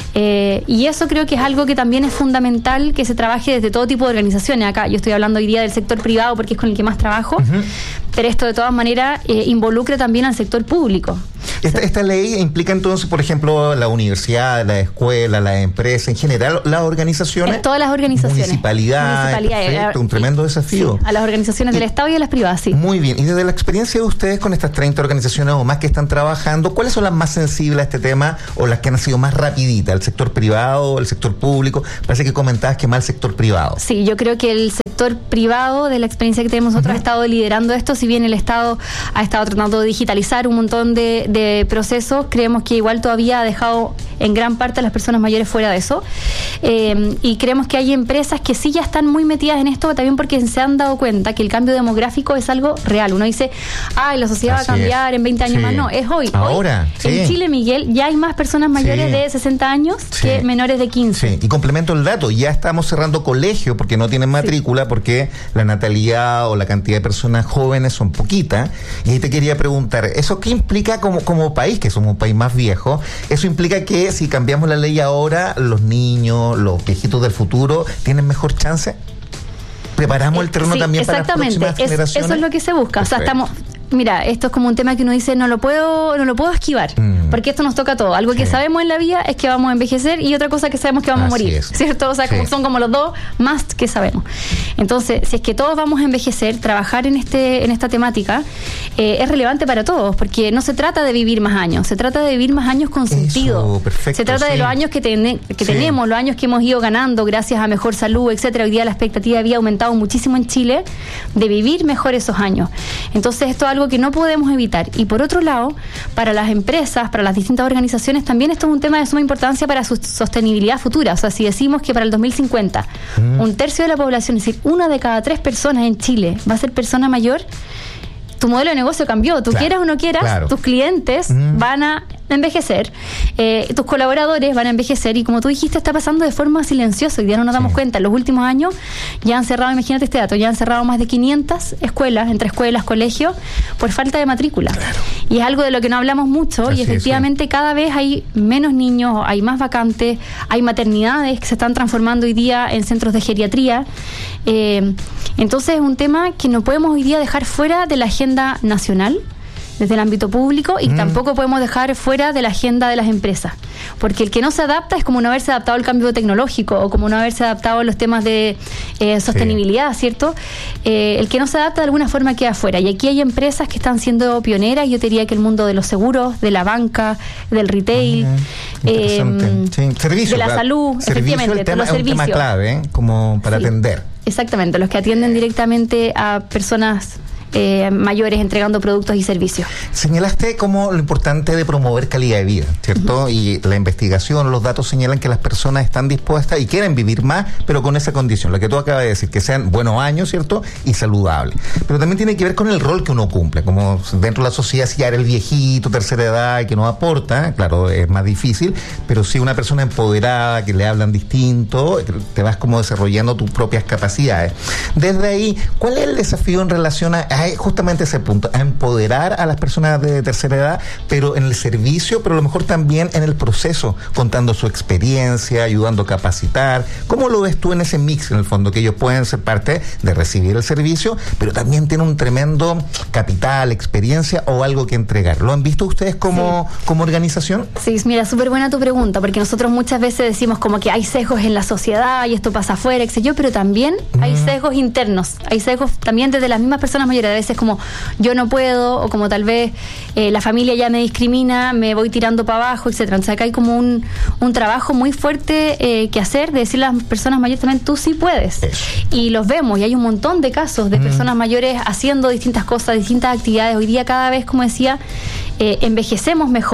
Speaker 17: Y eso creo que es algo que también es fundamental que se trabaje desde todo tipo de organizaciones. Acá yo estoy hablando hoy día del sector privado porque es con el que más trabajo, pero esto de todas maneras involucra también al sector público.
Speaker 11: Esta ley implica entonces, por ejemplo, la universidad, la escuela, la empresa, en general, las organizaciones.
Speaker 17: Todas las organizaciones.
Speaker 11: Municipalidades. Perfecto, un tremendo desafío.
Speaker 17: Sí, a las organizaciones del Estado y a las privadas, sí.
Speaker 11: Muy bien. Y desde la experiencia de ustedes con estas 30 organizaciones o más que están trabajando, ¿cuáles son las más sensibles a este tema o las que han sido más rapiditas? ¿El sector privado, el sector público? Parece que comentabas que más el sector privado.
Speaker 17: Sí, yo creo que el sector privado, de la experiencia que tenemos nosotros, ha estado liderando esto. Si bien el Estado ha estado tratando de digitalizar un montón de procesos, creemos que igual todavía ha dejado en gran parte a las personas mayores fuera de eso. Y creemos que hay empresas que sí ya están muy metidas en esto, también porque se han dado cuenta que el cambio demográfico es algo real. Uno dice, la sociedad va a cambiar en 20 años más. No, es hoy.
Speaker 11: Ahora,
Speaker 17: hoy, en Chile, Miguel, ya hay más personas mayores de 60 años que menores de 15.
Speaker 11: Sí. Y complemento el dato, ya estamos cerrando colegios porque no tienen matrícula, porque la natalidad o la cantidad de personas jóvenes son poquitas. Y ahí te quería preguntar, ¿eso qué implica como país, que somos un país más viejo? ¿Eso implica que si cambiamos la ley ahora, los niños, los viejitos del futuro, tienen mejor chance? ¿Preparamos el terreno también para las próximas generaciones?
Speaker 17: Eso es lo que se busca. Perfecto. O sea, estamos... Mira, esto es como un tema que uno dice, no lo puedo esquivar, porque esto nos toca a todos. Algo que sabemos en la vida es que vamos a envejecer y otra cosa que sabemos que vamos a morir, ¿cierto? O sea, son como los dos más que sabemos. Entonces, si es que todos vamos a envejecer, trabajar en esta temática es relevante para todos, porque no se trata de vivir más años, se trata de vivir más años con sentido. Perfecto, se trata de los años que tenemos, los años que hemos ido ganando gracias a mejor salud, etcétera. Hoy día la expectativa había aumentado muchísimo en Chile de vivir mejor esos años. Entonces, esto es algo que no podemos evitar. Y por otro lado, para las empresas, para las distintas organizaciones, también esto es un tema de suma importancia para su sostenibilidad futura. O sea, si decimos que para el 2050 un tercio de la población, es decir, 1 de cada 3 personas en Chile va a ser persona mayor, tu modelo de negocio cambió. Tú quieras o no quieras, tus clientes van a envejecer, tus colaboradores van a envejecer, y como tú dijiste, está pasando de forma silenciosa y ya no nos damos cuenta. En los últimos años ya han cerrado, imagínate este dato, ya han cerrado más de 500 escuelas, entre escuelas, colegios, por falta de matrícula. Y es algo de lo que no hablamos mucho, y efectivamente cada vez hay menos niños, hay más vacantes, hay maternidades que se están transformando hoy día en centros de geriatría. Entonces es un tema que no podemos hoy día dejar fuera de la agenda nacional, desde el ámbito público, y tampoco podemos dejar fuera de la agenda de las empresas, porque el que no se adapta es como no haberse adaptado al cambio tecnológico o como no haberse adaptado a los temas de sostenibilidad, ¿cierto? El que no se adapta de alguna forma queda afuera, y aquí hay empresas que están siendo pioneras. Yo te diría que el mundo de los seguros, de la banca, del retail,
Speaker 11: servicio,
Speaker 17: de la salud, efectivamente,
Speaker 11: es un tema clave, como para atender.
Speaker 17: Exactamente, los que atienden directamente a personas mayores entregando productos y servicios.
Speaker 11: Señalaste como lo importante de promover calidad de vida, ¿cierto? Y la investigación, los datos señalan que las personas están dispuestas y quieren vivir más, pero con esa condición, la que tú acabas de decir, que sean buenos años, ¿cierto? Y saludables. Pero también tiene que ver con el rol que uno cumple, como dentro de la sociedad, si ya eres el viejito, tercera edad, y que no aporta, claro, es más difícil, pero si una persona empoderada, que le hablan distinto, te vas como desarrollando tus propias capacidades. Desde ahí, ¿cuál es el desafío en relación a justamente ese punto, a empoderar a las personas de tercera edad, pero en el servicio, pero a lo mejor también en el proceso, contando su experiencia, ayudando a capacitar? ¿Cómo lo ves tú en ese mix, en el fondo, que ellos pueden ser parte de recibir el servicio, pero también tienen un tremendo capital, experiencia o algo que entregar? ¿Lo han visto ustedes como organización?
Speaker 17: Sí, mira, súper buena tu pregunta, porque nosotros muchas veces decimos como que hay sesgos en la sociedad y esto pasa afuera, etc. Pero también hay sesgos internos, hay sesgos también desde las mismas personas mayores. A veces como yo no puedo, o como tal vez la familia ya me discrimina, me voy tirando para abajo, etcétera. Entonces acá hay como un trabajo muy fuerte que hacer, de decirle a las personas mayores también, tú sí puedes. Y los vemos, y hay un montón de casos de personas mayores haciendo distintas cosas, distintas actividades. Hoy día cada vez, como decía, envejecemos mejor,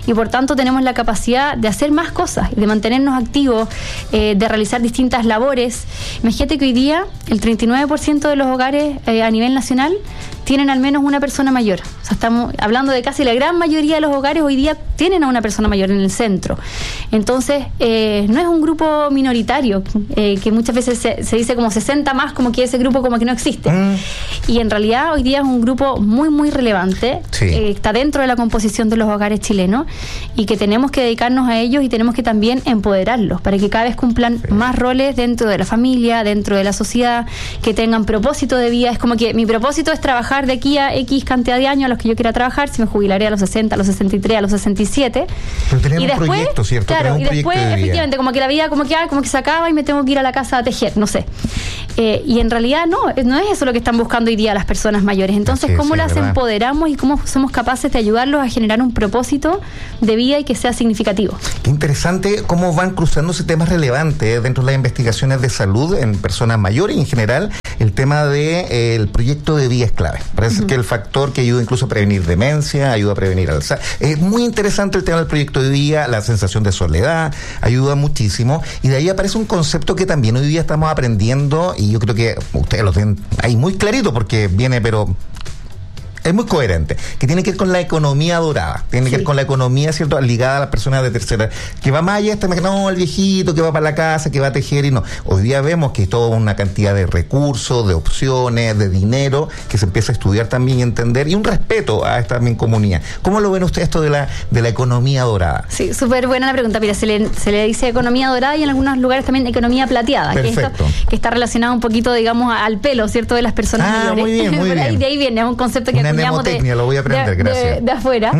Speaker 17: y por tanto tenemos la capacidad de hacer más cosas, de mantenernos activos, de realizar distintas labores. Imagínate que hoy día el 39% de los hogares a nivel nacional tienen al menos una persona mayor. O sea, estamos hablando de casi la gran mayoría de los hogares hoy día tienen a una persona mayor en el centro. Entonces, no es un grupo minoritario, que muchas veces se dice como 60 más, como que ese grupo como que no existe. Y en realidad hoy día es un grupo muy, muy relevante, está dentro de la composición de los hogares chilenos y que tenemos que dedicarnos a ellos y tenemos que también empoderarlos para que cada vez cumplan más roles dentro de la familia, dentro de la sociedad, que tengan propósito de vida. Es como que mi propósito es trabajar de aquí a X cantidad de años a los que yo quiera trabajar, si me jubilaré a los 60, a los 63, a los 67.
Speaker 11: Pero tenemos un proyecto, ¿cierto?
Speaker 17: Claro, y después, efectivamente, como que la vida como que se acaba y me tengo que ir a la casa a tejer, no sé. Y en realidad no es eso lo que están buscando hoy día las personas mayores. Entonces, ¿cómo las empoderamos y cómo somos capaces de ayudarlos a generar un propósito de vida y que sea significativo?
Speaker 11: Qué interesante cómo van cruzándose temas relevantes dentro de las investigaciones de salud en personas mayores y en general el tema del proyecto de vida es clave. Parece que el factor que ayuda incluso a prevenir demencia, ayuda a prevenir Alzheimer. Es muy interesante el tema del proyecto de vida, la sensación de soledad, ayuda muchísimo. Y de ahí aparece un concepto que también hoy día estamos aprendiendo y yo creo que ustedes lo tienen ahí muy clarito porque viene, pero es muy coherente, que tiene que ver con la economía dorada, tiene que ver con la economía, ¿cierto?, ligada a las personas de tercera, que va más allá, el viejito que va para la casa, que va a tejer y no. Hoy día vemos que hay toda una cantidad de recursos, de opciones, de dinero, que se empieza a estudiar también y entender, y un respeto a esta también comunidad. ¿Cómo lo ven ustedes esto de la economía dorada?
Speaker 17: Sí, súper buena la pregunta. Mira, se le dice economía dorada y en algunos lugares también economía plateada, que está relacionado un poquito, digamos, al pelo, ¿cierto?, de las personas mayores.
Speaker 11: Muy bien, muy bien.
Speaker 17: De ahí viene, es un concepto que
Speaker 11: lo voy a aprender, gracias.
Speaker 17: De afuera.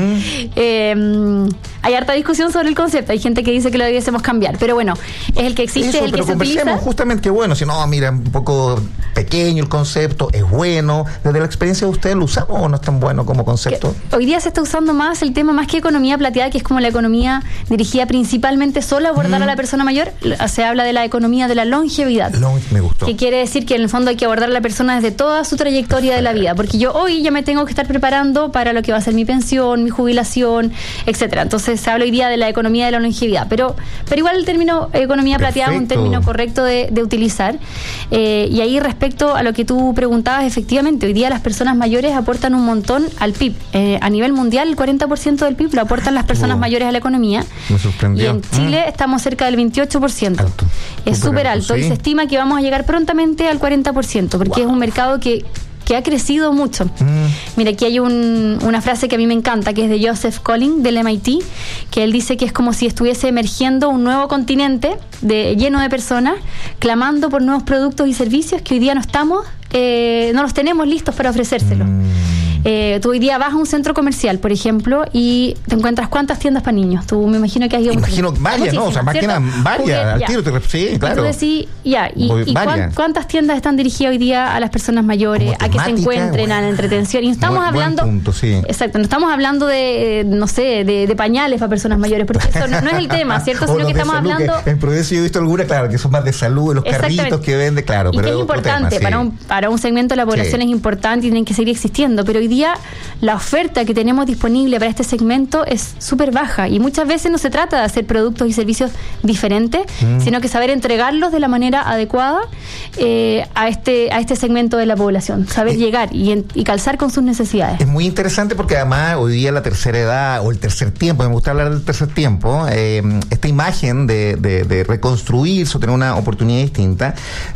Speaker 17: Hay harta discusión sobre el concepto. Hay gente que dice que lo debiésemos cambiar. Pero bueno, es el que existe, es el que se utiliza.
Speaker 11: Justamente, bueno, si no, mira, un poco pequeño el concepto, es bueno. Desde la experiencia de ustedes, ¿lo usamos o no es tan bueno como concepto?
Speaker 17: Hoy día se está usando más el tema, más que economía plateada, que es como la economía dirigida principalmente solo a abordar a la persona mayor. Se habla de la economía de la longevidad.
Speaker 11: Me gustó.
Speaker 17: Que quiere decir que en el fondo hay que abordar a la persona desde toda su trayectoria de la vida. Porque yo hoy ya me tengo que estar preparando para lo que va a ser mi pensión, mi jubilación, etcétera. Entonces se habla hoy día de la economía de la longevidad, pero igual el término economía plateada es un término correcto de utilizar. Y ahí respecto a lo que tú preguntabas, efectivamente, hoy día las personas mayores aportan un montón al PIB. A nivel mundial, el 40% del PIB lo aportan las personas mayores a la economía.
Speaker 11: Me sorprendió.
Speaker 17: Y en Chile estamos cerca del 28%.
Speaker 11: Alto.
Speaker 17: Es súper alto. Y se estima que vamos a llegar prontamente al 40%, porque es un mercado que ha crecido mucho. Mira, aquí hay una frase que a mí me encanta, que es de Joseph Collins, del MIT, que él dice que es como si estuviese emergiendo un nuevo continente lleno de personas, clamando por nuevos productos y servicios que hoy día no los tenemos listos para ofrecérselos. Tú hoy día vas a un centro comercial, por ejemplo, y te encuentras cuántas tiendas para niños. Tú me imagino que has ido
Speaker 11: varias, ¿no? O sea, máquinas varias, al tiro, sí, claro.
Speaker 17: Entonces, ¿cuántas tiendas están dirigidas hoy día a las personas mayores, a que se encuentren, a la entretención? Y no estamos hablando, exacto, no estamos hablando de, no sé, de pañales para personas mayores, porque eso no es el tema, ¿cierto? Sino que estamos hablando.
Speaker 11: En Providencia yo he visto algunas, claro, que son más de salud, los carritos que vende, claro.
Speaker 17: Y pero que es importante, para un segmento de la población es importante y tienen que seguir existiendo, pero hoy día la oferta que tenemos disponible para este segmento es súper baja y muchas veces no se trata de hacer productos y servicios diferentes, sino que saber entregarlos de la manera adecuada a este segmento de la población, saber llegar y calzar con sus necesidades.
Speaker 11: Es muy interesante porque además hoy día la tercera edad o el tercer tiempo, me gusta hablar del tercer tiempo, esta imagen de reconstruirse o tener una oportunidad distinta,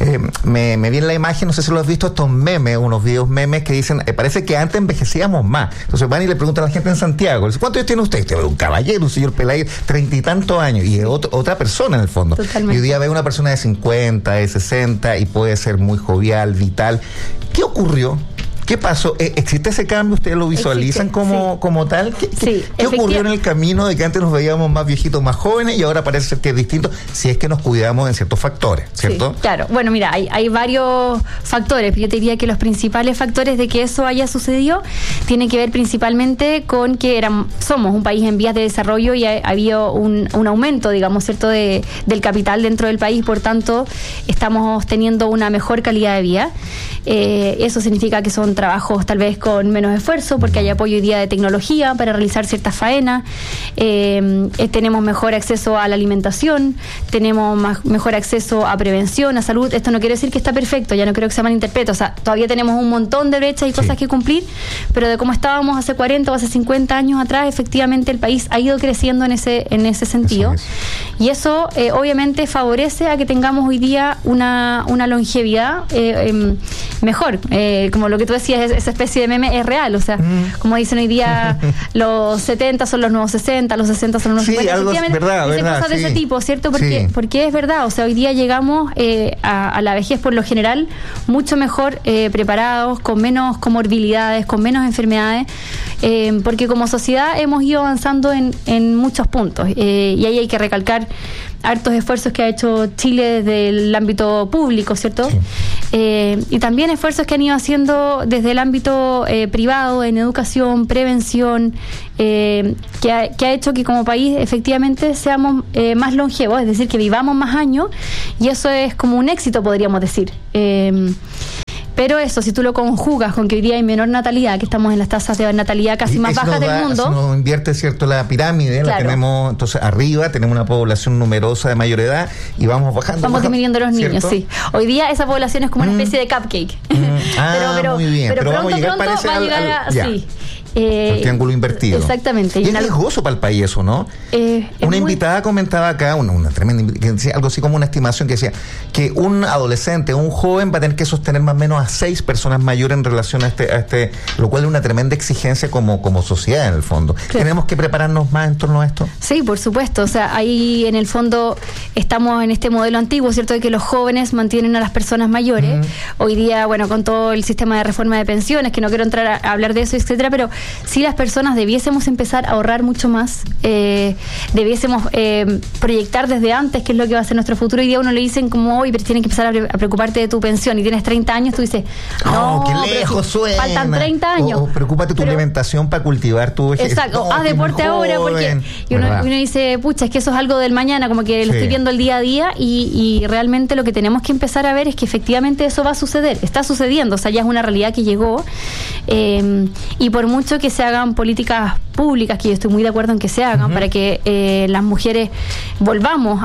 Speaker 11: me viene la imagen, no sé si lo has visto, estos memes, unos videos memes que dicen, parece que antes envejecíamos más. Entonces van y le preguntan a la gente en Santiago, ¿cuántos años tiene usted? Usted ve un caballero, un señor peladito, 30 y tantos años, y es otra persona en el fondo.
Speaker 17: Totalmente.
Speaker 11: Y hoy día ve una persona de 50, de 60 y puede ser muy jovial, vital. ¿Qué ocurrió? ¿Qué pasó? ¿Existe ese cambio? ¿Ustedes lo visualizan como tal? ¿Qué ocurrió en el camino de que antes nos veíamos más viejitos, más jóvenes y ahora parece ser que es distinto si es que nos cuidamos en ciertos factores, ¿cierto?
Speaker 17: Sí, claro. Bueno, mira, hay varios factores. Yo te diría que los principales factores de que eso haya sucedido tienen que ver principalmente con que somos un país en vías de desarrollo y ha habido un aumento, digamos, ¿cierto?, del capital dentro del país, por tanto, estamos teniendo una mejor calidad de vida. Eso significa que son trabajos tal vez con menos esfuerzo, porque hay apoyo hoy día de tecnología para realizar ciertas faenas. Tenemos mejor acceso a la alimentación, tenemos mejor acceso a prevención, a salud. Esto no quiere decir que está perfecto, ya no creo que se malinterprete. O sea, todavía tenemos un montón de brechas y cosas que cumplir, pero de cómo estábamos hace 40 o hace 50 años atrás, efectivamente el país ha ido creciendo en ese sentido. Y eso obviamente favorece a que tengamos hoy día una longevidad mejor. Como lo que tú decías, esa especie de meme es real. O sea, como dicen hoy día, los 70 son los nuevos 60, los 60 son los nuevos 50.
Speaker 11: Algo es verdad,
Speaker 17: cosas de ese tipo, ¿cierto? Porque es verdad. O sea, hoy día llegamos a la vejez por lo general mucho mejor preparados, con menos comorbilidades, con menos enfermedades, porque como sociedad hemos ido avanzando en muchos puntos. Y ahí hay que recalcar hartos esfuerzos que ha hecho Chile desde el ámbito público, ¿cierto? Y también esfuerzos que han ido haciendo desde el ámbito privado, en educación, prevención, que ha hecho que como país efectivamente seamos más longevos, es decir, que vivamos más años, y eso es como un éxito, podríamos decir. Pero eso, si tú lo conjugas con que hoy día hay menor natalidad, que estamos en las tasas de natalidad casi más bajas del mundo.
Speaker 11: Eso nos invierte, ¿cierto?, la pirámide, la tenemos, entonces arriba tenemos una población numerosa de mayor edad y vamos bajando.
Speaker 17: Vamos disminuyendo los niños, ¿cierto? Sí. Hoy día esa población es como una especie de cupcake.
Speaker 11: Muy bien, pero
Speaker 17: pronto,
Speaker 11: vamos a llegar, parece,
Speaker 17: va a llegar sí.
Speaker 11: El triángulo invertido.
Speaker 17: Exactamente.
Speaker 11: Y es riesgoso para el país eso, ¿no? Una invitada comentaba acá, una tremenda, que decía algo así como una estimación que decía que un adolescente, un joven va a tener que sostener más o menos a 6 personas mayores en relación a este, lo cual es una tremenda exigencia como sociedad en el fondo. Claro. ¿Tenemos que prepararnos más en torno a esto?
Speaker 17: Sí, por supuesto. O sea, ahí en el fondo estamos en este modelo antiguo, ¿cierto?, de que los jóvenes mantienen a las personas mayores. Hoy día, bueno, con todo el sistema de reforma de pensiones, que no quiero entrar a hablar de eso, etcétera, pero si las personas debiésemos empezar a ahorrar mucho más, debiésemos proyectar desde antes qué es lo que va a ser nuestro futuro. Hoy día uno le dicen como hoy, pero tienes que empezar a preocuparte de tu pensión y tienes 30 años, tú dices, no,
Speaker 11: qué lejos suena.
Speaker 17: Faltan 30 años.
Speaker 11: O preocúpate tu alimentación para cultivar tu vejez.
Speaker 17: Exacto, haz deporte ahora, porque uno dice, pucha, es que eso es algo del mañana, como que lo estoy viendo el día a día, y realmente lo que tenemos que empezar a ver es que efectivamente eso va a suceder, está sucediendo, o sea, ya es una realidad que llegó, y por mucho que se hagan políticas públicas, que yo estoy muy de acuerdo en que se hagan, para que las mujeres volvamos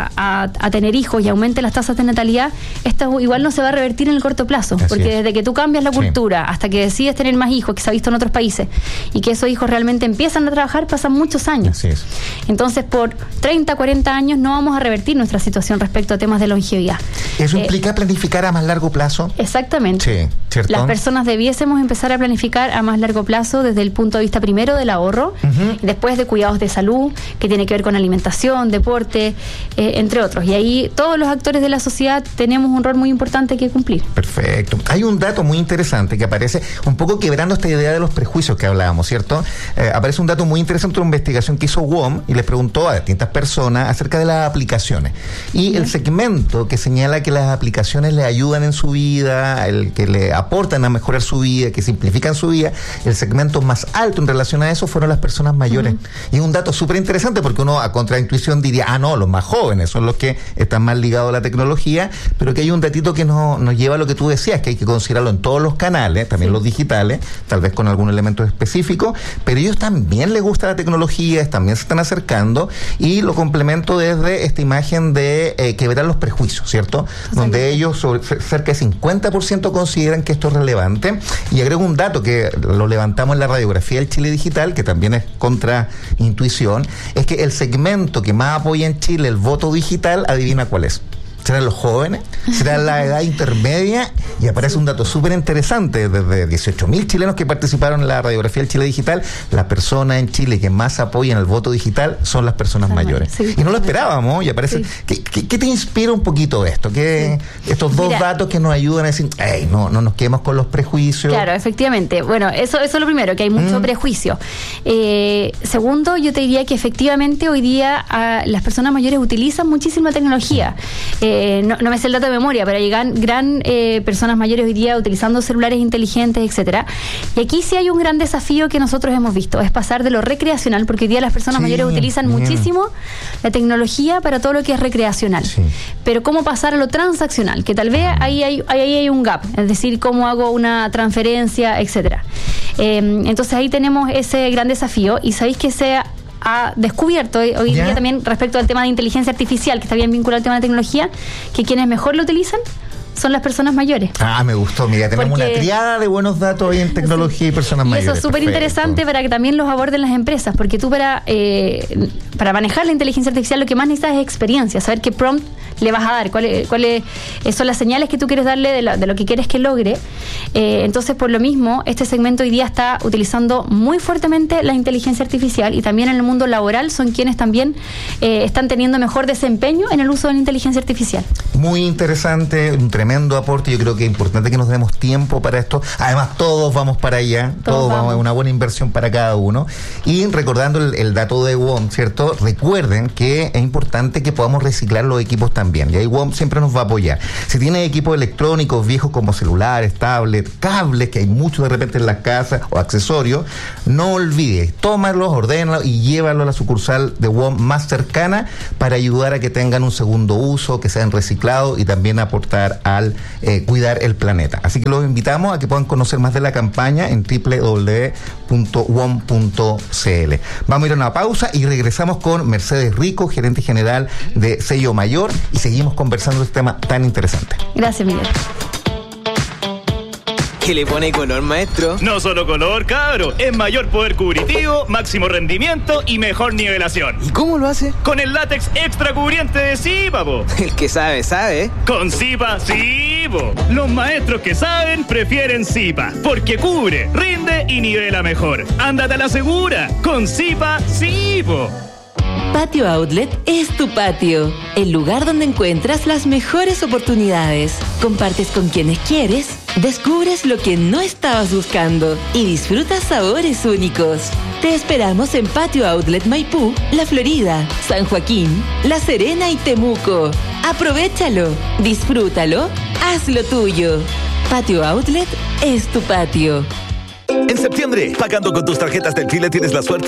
Speaker 17: a tener hijos y aumenten las tasas de natalidad, esto igual no se va a revertir en el corto plazo, porque desde que tú cambias la cultura hasta que decides tener más hijos, que se ha visto en otros países, y que esos hijos realmente empiezan a trabajar, pasan muchos años. Entonces, por 30, 40 años no vamos a revertir nuestra situación respecto a temas de longevidad.
Speaker 11: ¿Eso implica planificar a más largo plazo?
Speaker 17: Exactamente.
Speaker 11: Sí, ¿cierto?
Speaker 17: Las personas debiésemos empezar a planificar a más largo plazo desde el punto de vista primero del ahorro, y después de cuidados de salud, que tiene que ver con alimentación, deporte, entre otros. Y ahí todos los actores de la sociedad tenemos un rol muy importante que cumplir.
Speaker 11: Perfecto. Hay un dato muy interesante que aparece un poco quebrando esta idea de los prejuicios que hablábamos, ¿cierto? Aparece un dato muy interesante de una investigación que hizo WOM y les preguntó a distintas personas acerca de las aplicaciones. Y el segmento que señala que las aplicaciones le ayudan en su vida, el que le aportan a mejorar su vida, que simplifican su vida, el segmento más alto en relación a eso fueron las personas mayores. Y es un dato súper interesante porque uno a contraintuición diría, no, los más jóvenes son los que están más ligados a la tecnología, pero que hay un datito que nos lleva a lo que tú decías, que hay que considerarlo en todos los canales, también los digitales, tal vez con algún elemento específico, pero ellos también les gusta la tecnología, también se están acercando, y lo complemento desde esta imagen de quebrar los prejuicios, ¿cierto? Donde ellos, cerca de 50% consideran que esto es relevante, y agrego un dato que lo levantamos en la radiografía del Chile Digital, que también es contra intuición, es que el segmento que más apoya en Chile el voto digital, adivina cuál es. ¿Serán los jóvenes? ¿Será la edad intermedia? Y aparece un dato súper interesante. Desde 18.000 chilenos que participaron en la radiografía del Chile Digital, las personas en Chile que más apoyan el voto digital son las personas mayores. Y no lo esperábamos, y aparece. ¿Qué te inspira un poquito esto? Estos dos datos que nos ayudan a decir, no nos quedemos con los prejuicios.
Speaker 17: Claro, efectivamente. Bueno, eso es lo primero, que hay mucho prejuicio. Segundo, yo te diría que efectivamente hoy día las personas mayores utilizan muchísima tecnología. no me sé el dato de memoria, pero hay gran personas mayores hoy día utilizando celulares inteligentes, etcétera. Y aquí sí hay un gran desafío que nosotros hemos visto, es pasar de lo recreacional, porque hoy día las personas mayores utilizan muchísimo la tecnología para todo lo que es recreacional. Sí. Pero cómo pasar a lo transaccional, que tal vez ahí hay un gap, es decir, cómo hago una transferencia, etcétera. Entonces ahí tenemos ese gran desafío, y sabéis que se ha descubierto hoy día también respecto al tema de inteligencia artificial, que está bien vinculado al tema de tecnología, que quienes mejor lo utilizan son las personas mayores.
Speaker 11: Me gustó. Mira, tenemos una triada de buenos datos hoy en tecnología y personas mayores.
Speaker 17: Y eso es súper interesante para que también los aborden las empresas, porque tú para manejar la inteligencia artificial lo que más necesitas es experiencia, saber qué prompt le vas a dar, cuáles son las señales que tú quieres darle de lo que quieres que logre. Entonces, por lo mismo, este segmento hoy día está utilizando muy fuertemente la inteligencia artificial, y también en el mundo laboral son quienes también están teniendo mejor desempeño en el uso de la inteligencia artificial.
Speaker 11: Muy interesante, un tremendo aporte. Yo creo que es importante que nos demos tiempo para esto. Además, todos vamos para allá, todos vamos a una buena inversión para cada uno. Y recordando el dato de WOM, ¿cierto? Recuerden que es importante que podamos reciclar los equipos también. Y ahí WOM siempre nos va a apoyar. Si tienes equipos electrónicos viejos como celulares, tablets, cables, que hay muchos de repente en las casas, o accesorios, no olvides, tómalos, ordénalos y llévalos a la sucursal de WOM más cercana para ayudar a que tengan un segundo uso, que sean reciclados y también aportar al cuidar el planeta. Así que los invitamos a que puedan conocer más de la campaña en www.wom.cl. Vamos a ir a una pausa y regresamos con Mercedes Rico, gerente general de Sello Mayor, y seguimos conversando de este tema tan interesante.
Speaker 17: Gracias, Miguel.
Speaker 18: ¿Qué le pone color, maestro?
Speaker 19: No solo color, cabro. Es mayor poder cubritivo, máximo rendimiento y mejor nivelación.
Speaker 18: ¿Y cómo lo hace?
Speaker 19: Con el látex extra cubriente de Zipa, po.
Speaker 18: El que sabe, sabe.
Speaker 19: Con Zipa, sí, po. Los maestros que saben prefieren Zipa, porque cubre, rinde y nivela mejor. Ándate a la segura. Con Zipa, sí, po.
Speaker 6: Patio Outlet es tu patio, el lugar donde encuentras las mejores oportunidades. Compartes con quienes quieres, descubres lo que no estabas buscando y disfrutas sabores únicos. Te esperamos en Patio Outlet Maipú, La Florida, San Joaquín, La Serena y Temuco. Aprovechalo, disfrútalo, hazlo tuyo. Patio Outlet es tu patio.
Speaker 13: En septiembre, pagando con tus tarjetas del Chile tienes la suerte